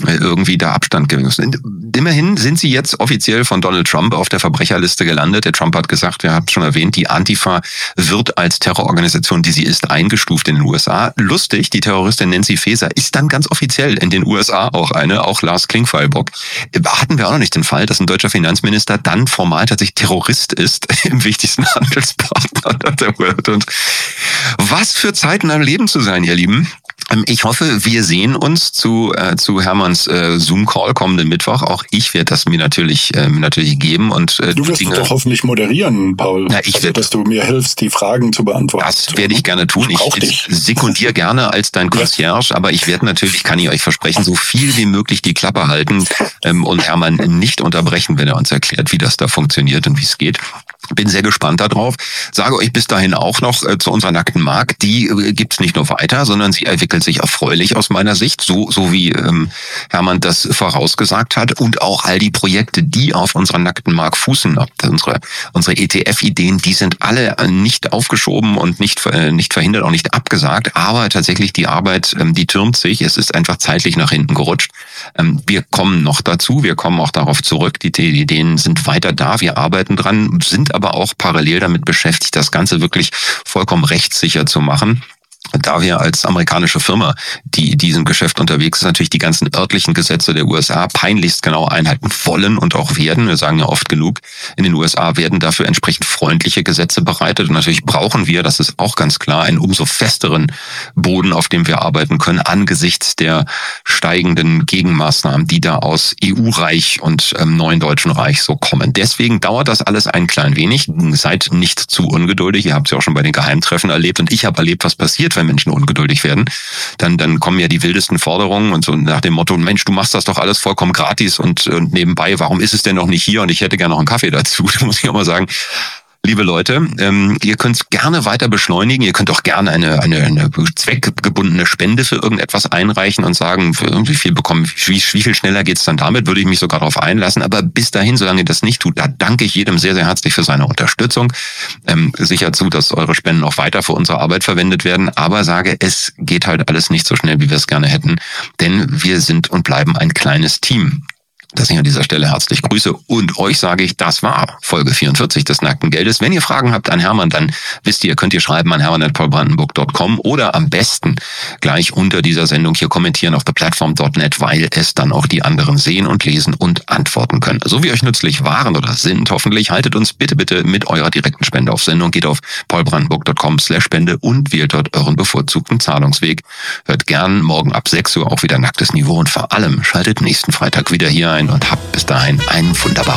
da Abstand gewinnt. Immerhin sind sie jetzt offiziell von Donald Trump auf der Verbrecherliste gelandet. Der Trump hat gesagt, wir haben es schon erwähnt, die Antifa wird als Terrororganisation, die sie ist, eingestuft in den USA. Lustig, die Terroristin Nancy Faeser ist dann ganz offiziell in den USA auch auch Lars Klingfeilbock. Hatten wir auch noch nicht den Fall, dass ein deutscher Finanzminister dann formal tatsächlich Terrorist ist im wichtigsten Handelspartner der Welt. Und was für Zeiten am Leben zu sein, ihr Lieben. Ich hoffe, wir sehen uns zu Hermanns Zoom-Call kommenden Mittwoch. Auch ich werde das mir natürlich geben. Und du wirst doch hoffentlich moderieren, Paul. Ja, dass du mir hilfst, die Fragen zu beantworten. Das werde ich gerne tun. Ich sekundiere gerne als dein Concierge, aber ich werde natürlich, kann ich euch versprechen, so viel wie möglich die Klappe halten und Hermann nicht unterbrechen, wenn er uns erklärt, wie das da funktioniert und wie es geht. Bin sehr gespannt darauf. Sage euch bis dahin auch noch zu unserer nackten Mark. Die gibt's nicht nur weiter, sondern sie entwickelt sich erfreulich aus meiner Sicht, so wie Hermann das vorausgesagt hat. Und auch all die Projekte, die auf unserer nackten Mark fußen, unsere ETF-Ideen, die sind alle nicht aufgeschoben und nicht verhindert, auch nicht abgesagt. Aber tatsächlich die Arbeit, die türmt sich. Es ist einfach zeitlich nach hinten gerutscht. Wir kommen noch dazu. Wir kommen auch darauf zurück. Die Ideen sind weiter da. Wir arbeiten dran, sind aber auch parallel damit beschäftigt, das Ganze wirklich vollkommen rechtssicher zu machen. Da wir als amerikanische Firma, die diesem Geschäft unterwegs ist, natürlich die ganzen örtlichen Gesetze der USA peinlichst genau einhalten wollen und auch werden. Wir sagen ja oft genug, in den USA werden dafür entsprechend freundliche Gesetze bereitet. Und natürlich brauchen wir, das ist auch ganz klar, einen umso festeren Boden, auf dem wir arbeiten können, angesichts der steigenden Gegenmaßnahmen, die da aus EU-Reich und neuen Deutschen Reich so kommen. Deswegen dauert das alles ein klein wenig. Seid nicht zu ungeduldig. Ihr habt es ja auch schon bei den Geheimtreffen erlebt und ich habe erlebt, was passiert, wenn Menschen ungeduldig werden, dann kommen ja die wildesten Forderungen und so nach dem Motto, Mensch, du machst das doch alles vollkommen gratis und nebenbei, warum ist es denn noch nicht hier und ich hätte gerne noch einen Kaffee dazu, da muss ich auch mal sagen, liebe Leute, ihr könnt es gerne weiter beschleunigen. Ihr könnt auch gerne eine zweckgebundene Spende für irgendetwas einreichen und sagen, wie viel schneller geht's dann damit, würde ich mich sogar darauf einlassen. Aber bis dahin, solange ihr das nicht tut, da danke ich jedem sehr, sehr herzlich für seine Unterstützung. Sicher zu, dass eure Spenden auch weiter für unsere Arbeit verwendet werden. Aber sage, es geht halt alles nicht so schnell, wie wir es gerne hätten. Denn wir sind und bleiben ein kleines Team. dass ich an dieser Stelle herzlich grüße. Und euch sage ich, das war Folge 44 des Nackten Geldes. Wenn ihr Fragen habt an Hermann, dann wisst ihr, könnt ihr schreiben an hermann@paulbrandenburg.com oder am besten gleich unter dieser Sendung hier kommentieren auf theplatform.net, weil es dann auch die anderen sehen und lesen und antworten können. So wie euch nützlich waren oder sind, hoffentlich, haltet uns bitte mit eurer direkten Spende auf Sendung. Geht auf paulbrandenburg.com/Spende und wählt dort euren bevorzugten Zahlungsweg. Hört gern morgen ab 6 Uhr auch wieder Nacktes Niveau und vor allem schaltet nächsten Freitag wieder hier ein und habt bis dahin einen wunderbaren